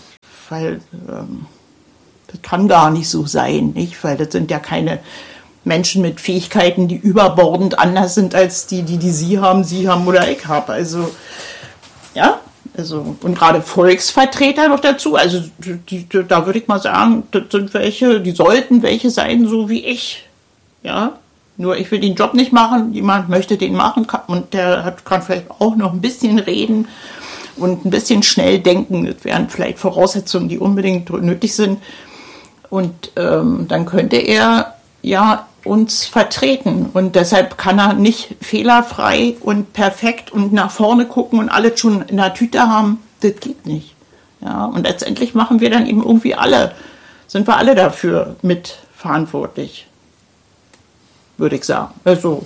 das kann gar nicht so sein, nicht? Weil das sind ja keine Menschen mit Fähigkeiten, die überbordend anders sind als die Sie haben oder ich habe. Also, ja, und gerade Volksvertreter noch dazu, also da würde ich mal sagen, das sind welche, die sollten welche sein, so wie ich, ja. Nur ich will den Job nicht machen, jemand möchte den machen und der kann vielleicht auch noch ein bisschen reden und ein bisschen schnell denken. Das wären vielleicht Voraussetzungen, die unbedingt nötig sind. Und dann könnte er ja uns vertreten. Und deshalb kann er nicht fehlerfrei und perfekt und nach vorne gucken und alles schon in der Tüte haben. Das geht nicht. Ja, und letztendlich machen wir dann eben irgendwie sind wir alle dafür mitverantwortlich, würde ich sagen. Also.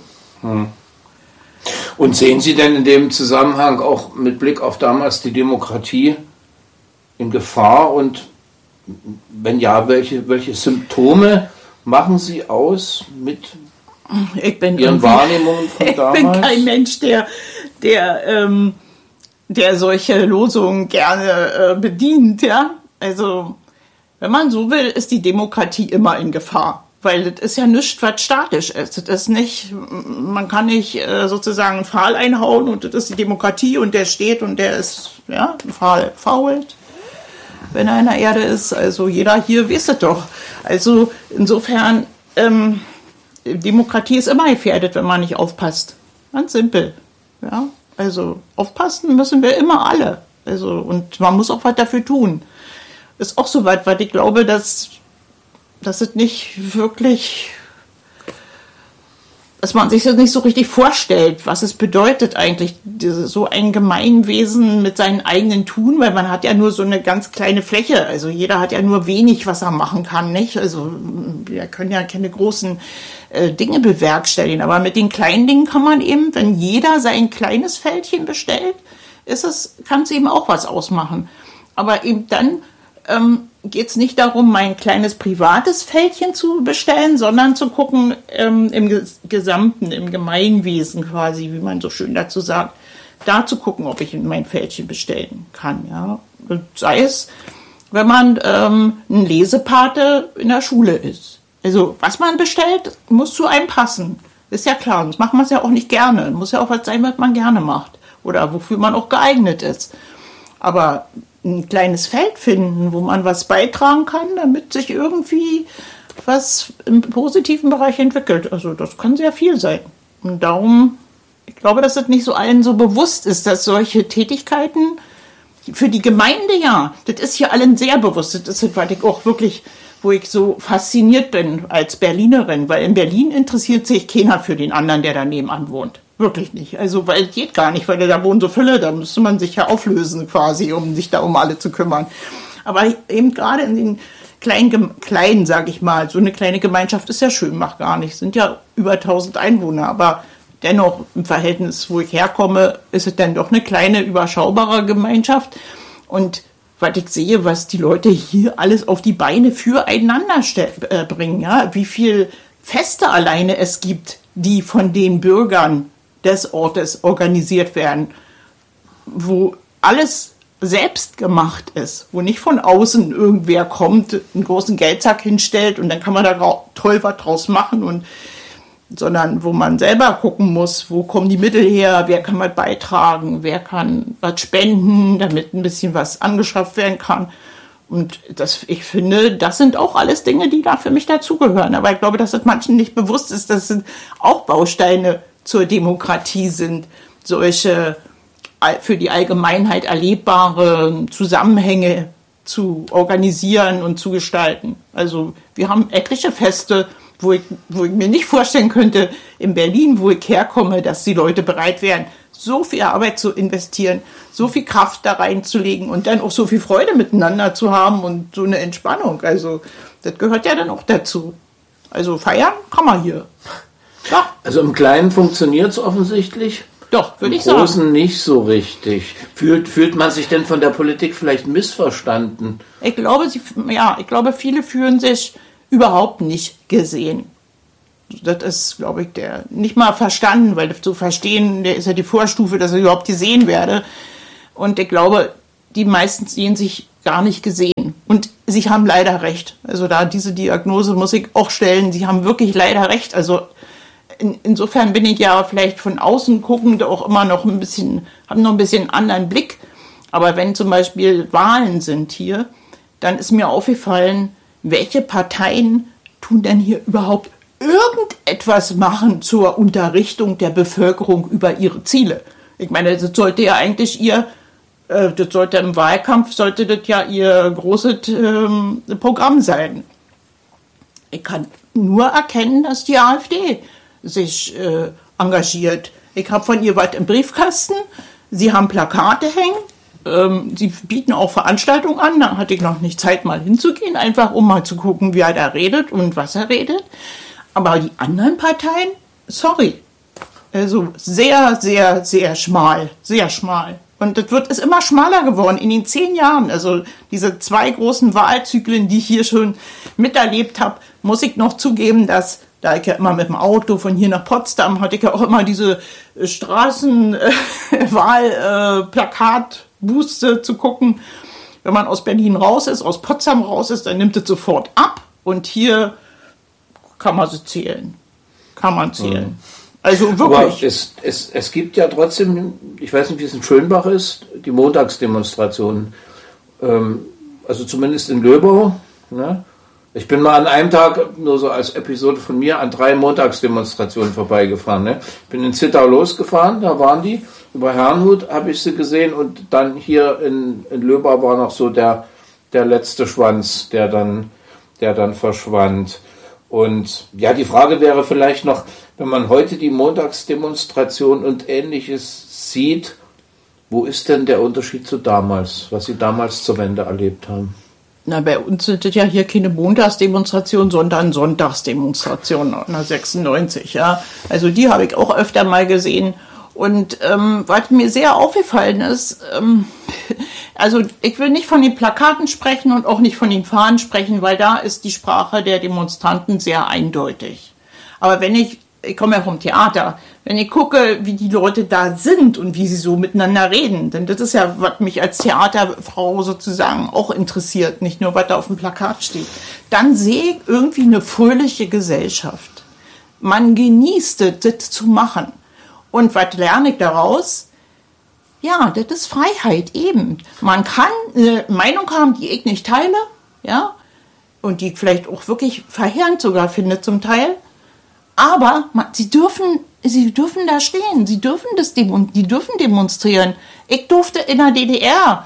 Und sehen Sie denn in dem Zusammenhang auch mit Blick auf damals die Demokratie in Gefahr und wenn ja, welche Symptome machen Sie aus mit Ihren Wahrnehmungen von damals? Ich bin kein Mensch, der solche Losungen gerne bedient. Ja? Also, wenn man so will, ist die Demokratie immer in Gefahr. Weil das ist ja nichts, was statisch ist. Das ist nicht, man kann nicht sozusagen einen Pfahl einhauen und das ist die Demokratie und der steht und der ist, ja, ein Pfahl fault, wenn er in der Erde ist. Also jeder hier weiß es doch. Also insofern, Demokratie ist immer gefährdet, wenn man nicht aufpasst. Ganz simpel. Ja, also aufpassen müssen wir immer alle. Also, und man muss auch was dafür tun. Ist auch so weit, weil ich glaube, dass es nicht wirklich, dass man sich das nicht so richtig vorstellt, was es bedeutet eigentlich, so ein Gemeinwesen mit seinen eigenen Tun, weil man hat ja nur so eine ganz kleine Fläche, also jeder hat ja nur wenig, was er machen kann, nicht? Also wir können ja keine großen Dinge bewerkstelligen, aber mit den kleinen Dingen kann man eben, wenn jeder sein kleines Fältchen bestellt, kann es eben auch was ausmachen. Aber eben dann geht es nicht darum, mein kleines privates Fältchen zu bestellen, sondern zu gucken im Gesamten, im Gemeinwesen quasi, wie man so schön dazu sagt, da zu gucken, ob ich mein Fältchen bestellen kann. Ja? Und sei es, wenn man ein Lesepate in der Schule ist. Also was man bestellt, muss zu einem passen. Ist ja klar, sonst macht man es ja auch nicht gerne. Muss ja auch was sein, was man gerne macht oder wofür man auch geeignet ist. Aber ein kleines Feld finden, wo man was beitragen kann, damit sich irgendwie was im positiven Bereich entwickelt. Also das kann sehr viel sein. Und darum, ich glaube, dass es nicht so allen so bewusst ist, dass solche Tätigkeiten für die Gemeinde, ja, das ist hier allen sehr bewusst. Das ist, weil ich auch wirklich, wo ich so fasziniert bin als Berlinerin, weil in Berlin interessiert sich keiner für den anderen, der da nebenan wohnt. Wirklich nicht. Also, weil es geht gar nicht, weil da wohnen so viele, da müsste man sich ja auflösen quasi, um sich da um alle zu kümmern. Aber eben gerade in den kleinen, sage ich mal, so eine kleine Gemeinschaft ist ja schön, macht gar nichts. Sind ja über 1000 Einwohner, aber dennoch im Verhältnis, wo ich herkomme, ist es dann doch eine kleine, überschaubare Gemeinschaft. Und weil ich sehe, was die Leute hier alles auf die Beine füreinander bringen, ja, wie viel Feste alleine es gibt, die von den Bürgern des Ortes organisiert werden, wo alles selbst gemacht ist, wo nicht von außen irgendwer kommt, einen großen Geldsack hinstellt und dann kann man da toll was draus machen, sondern wo man selber gucken muss, wo kommen die Mittel her, wer kann was beitragen, wer kann was spenden, damit ein bisschen was angeschafft werden kann. Und ich finde, das sind auch alles Dinge, die da für mich dazugehören. Aber ich glaube, dass es manchen nicht bewusst ist, dass es auch Bausteine zur Demokratie sind, solche für die Allgemeinheit erlebbare Zusammenhänge zu organisieren und zu gestalten. Also wir haben etliche Feste, wo ich mir nicht vorstellen könnte, in Berlin, wo ich herkomme, dass die Leute bereit wären, so viel Arbeit zu investieren, so viel Kraft da reinzulegen und dann auch so viel Freude miteinander zu haben und so eine Entspannung. Also das gehört ja dann auch dazu. Also feiern kann man hier. Ja. Also im Kleinen funktioniert es offensichtlich. Doch, würde ich sagen. Im Großen nicht so richtig. Fühlt man sich denn von der Politik vielleicht missverstanden? Ich glaube, viele fühlen sich überhaupt nicht gesehen. Das ist, glaube ich, der nicht mal verstanden, weil zu verstehen, der ist ja die Vorstufe, dass ich überhaupt gesehen werde. Und ich glaube, die meisten sehen sich gar nicht gesehen. Und sie haben leider recht. Also da diese Diagnose muss ich auch stellen. Sie haben wirklich leider recht. Also insofern bin ich ja vielleicht von außen guckend auch immer noch ein bisschen, habe noch ein bisschen anderen Blick. Aber wenn zum Beispiel Wahlen sind hier, dann ist mir aufgefallen, welche Parteien tun denn hier überhaupt irgendetwas machen zur Unterrichtung der Bevölkerung über ihre Ziele. Ich meine, das sollte ja eigentlich das sollte im Wahlkampf, sollte das ja ihr großes Programm sein. Ich kann nur erkennen, dass die AfD sich engagiert. Ich habe von ihr was im Briefkasten, sie haben Plakate hängen, sie bieten auch Veranstaltungen an, da hatte ich noch nicht Zeit mal hinzugehen, einfach um mal zu gucken, wie er da redet und was er redet. Aber die anderen Parteien, sorry, also sehr, sehr, sehr schmal, sehr schmal. Und das ist immer schmaler geworden in den 10 Jahren. Also diese 2 großen Wahlzyklen, die ich hier schon miterlebt habe, muss ich noch zugeben, dass, da ich ja immer mit dem Auto von hier nach Potsdam, hatte ich ja auch immer diese Straßenwahlplakatbuste zu gucken. Wenn man aus Berlin raus ist, aus Potsdam raus ist, dann nimmt es sofort ab. Und hier kann man sie zählen. Kann man zählen. Mhm. Also wirklich. Aber es gibt ja trotzdem, ich weiß nicht, wie es in Schönbach ist, die Montagsdemonstrationen. Also zumindest in Löbau. Ne? Ich bin mal an einem Tag, nur so als Episode von mir, an 3 Montagsdemonstrationen vorbeigefahren. Ne? Ich bin in Zittau losgefahren, da waren die. Über Herrnhut habe ich sie gesehen und dann hier in Löbau war noch so der letzte Schwanz, der dann verschwand. Und ja, die Frage wäre vielleicht noch, wenn man heute die Montagsdemonstration und Ähnliches sieht, wo ist denn der Unterschied zu damals, was Sie damals zur Wende erlebt haben? Na, bei uns sind das ja hier keine Montagsdemonstrationen, sondern Sonntagsdemonstrationen, 1996, ja. Also die habe ich auch öfter mal gesehen. Und was mir sehr aufgefallen ist, also ich will nicht von den Plakaten sprechen und auch nicht von den Fahnen sprechen, weil da ist die Sprache der Demonstranten sehr eindeutig. Aber wenn ich komme ja vom Theater, wenn ich gucke, wie die Leute da sind und wie sie so miteinander reden, denn das ist ja, was mich als Theaterfrau sozusagen auch interessiert, nicht nur, was da auf dem Plakat steht, dann sehe ich irgendwie eine fröhliche Gesellschaft. Man genießt es, das zu machen. Und was lerne ich daraus? Ja, das ist Freiheit eben. Man kann eine Meinung haben, die ich nicht teile, ja, und die vielleicht auch wirklich verheerend sogar finde zum Teil. Aber sie dürfen da stehen, die dürfen demonstrieren. Ich durfte in der DDR,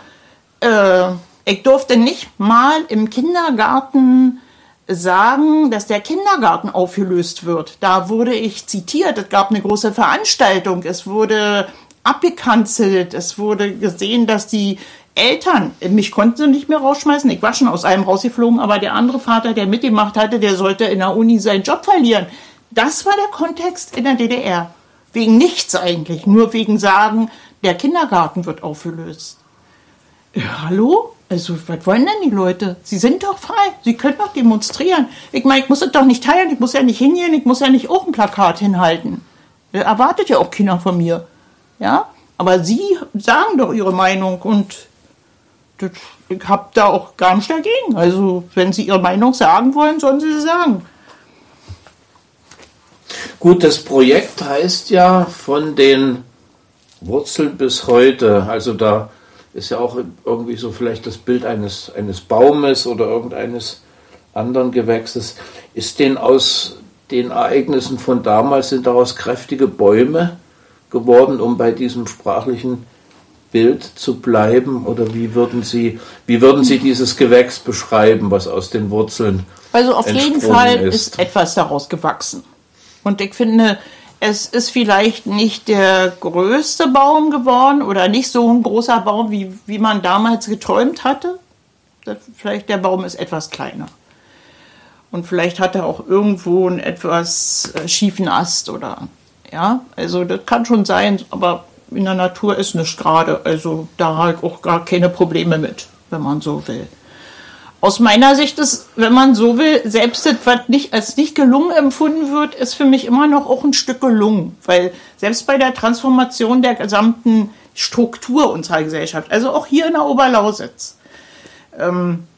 ich durfte nicht mal im Kindergarten sagen, dass der Kindergarten aufgelöst wird. Da wurde ich zitiert, es gab eine große Veranstaltung, es wurde abgekanzelt, es wurde gesehen, dass die Eltern, mich konnten sie nicht mehr rausschmeißen, ich war schon aus einem rausgeflogen, aber der andere Vater, der mitgemacht hatte, der sollte in der Uni seinen Job verlieren. Das war der Kontext in der DDR. Wegen nichts eigentlich, nur wegen sagen, der Kindergarten wird aufgelöst. Hallo? Also, was wollen denn die Leute? Sie sind doch frei, sie können doch demonstrieren. Ich meine, ich muss es doch nicht teilen, ich muss ja nicht hingehen, ich muss ja nicht auch ein Plakat hinhalten. Erwartet ja auch keiner von mir. Ja? Aber sie sagen doch ihre Meinung und ich habe da auch gar nichts dagegen. Also, wenn sie ihre Meinung sagen wollen, sollen sie sagen. Gut, das Projekt heißt ja von den Wurzeln bis heute. Also da ist ja auch irgendwie so vielleicht das Bild eines Baumes oder irgendeines anderen Gewächses. Ist denn aus den Ereignissen von damals, sind daraus kräftige Bäume geworden, um bei diesem sprachlichen Bild zu bleiben? Oder wie würden Sie dieses Gewächs beschreiben, was aus den Wurzeln Also auf jeden Fall ist etwas daraus gewachsen. Und ich finde, es ist vielleicht nicht der größte Baum geworden oder nicht so ein großer Baum, wie man damals geträumt hatte. Vielleicht der Baum ist etwas kleiner. Und vielleicht hat er auch irgendwo einen etwas schiefen Ast oder, ja, also das kann schon sein, aber in der Natur ist nichts gerade. Also da habe ich auch gar keine Probleme mit, wenn man so will. aus meiner Sicht ist, wenn man so will, selbst das, was als nicht gelungen empfunden wird, ist für mich immer noch auch ein Stück gelungen. Weil selbst bei der Transformation der gesamten Struktur unserer Gesellschaft, also auch hier in der Oberlausitz,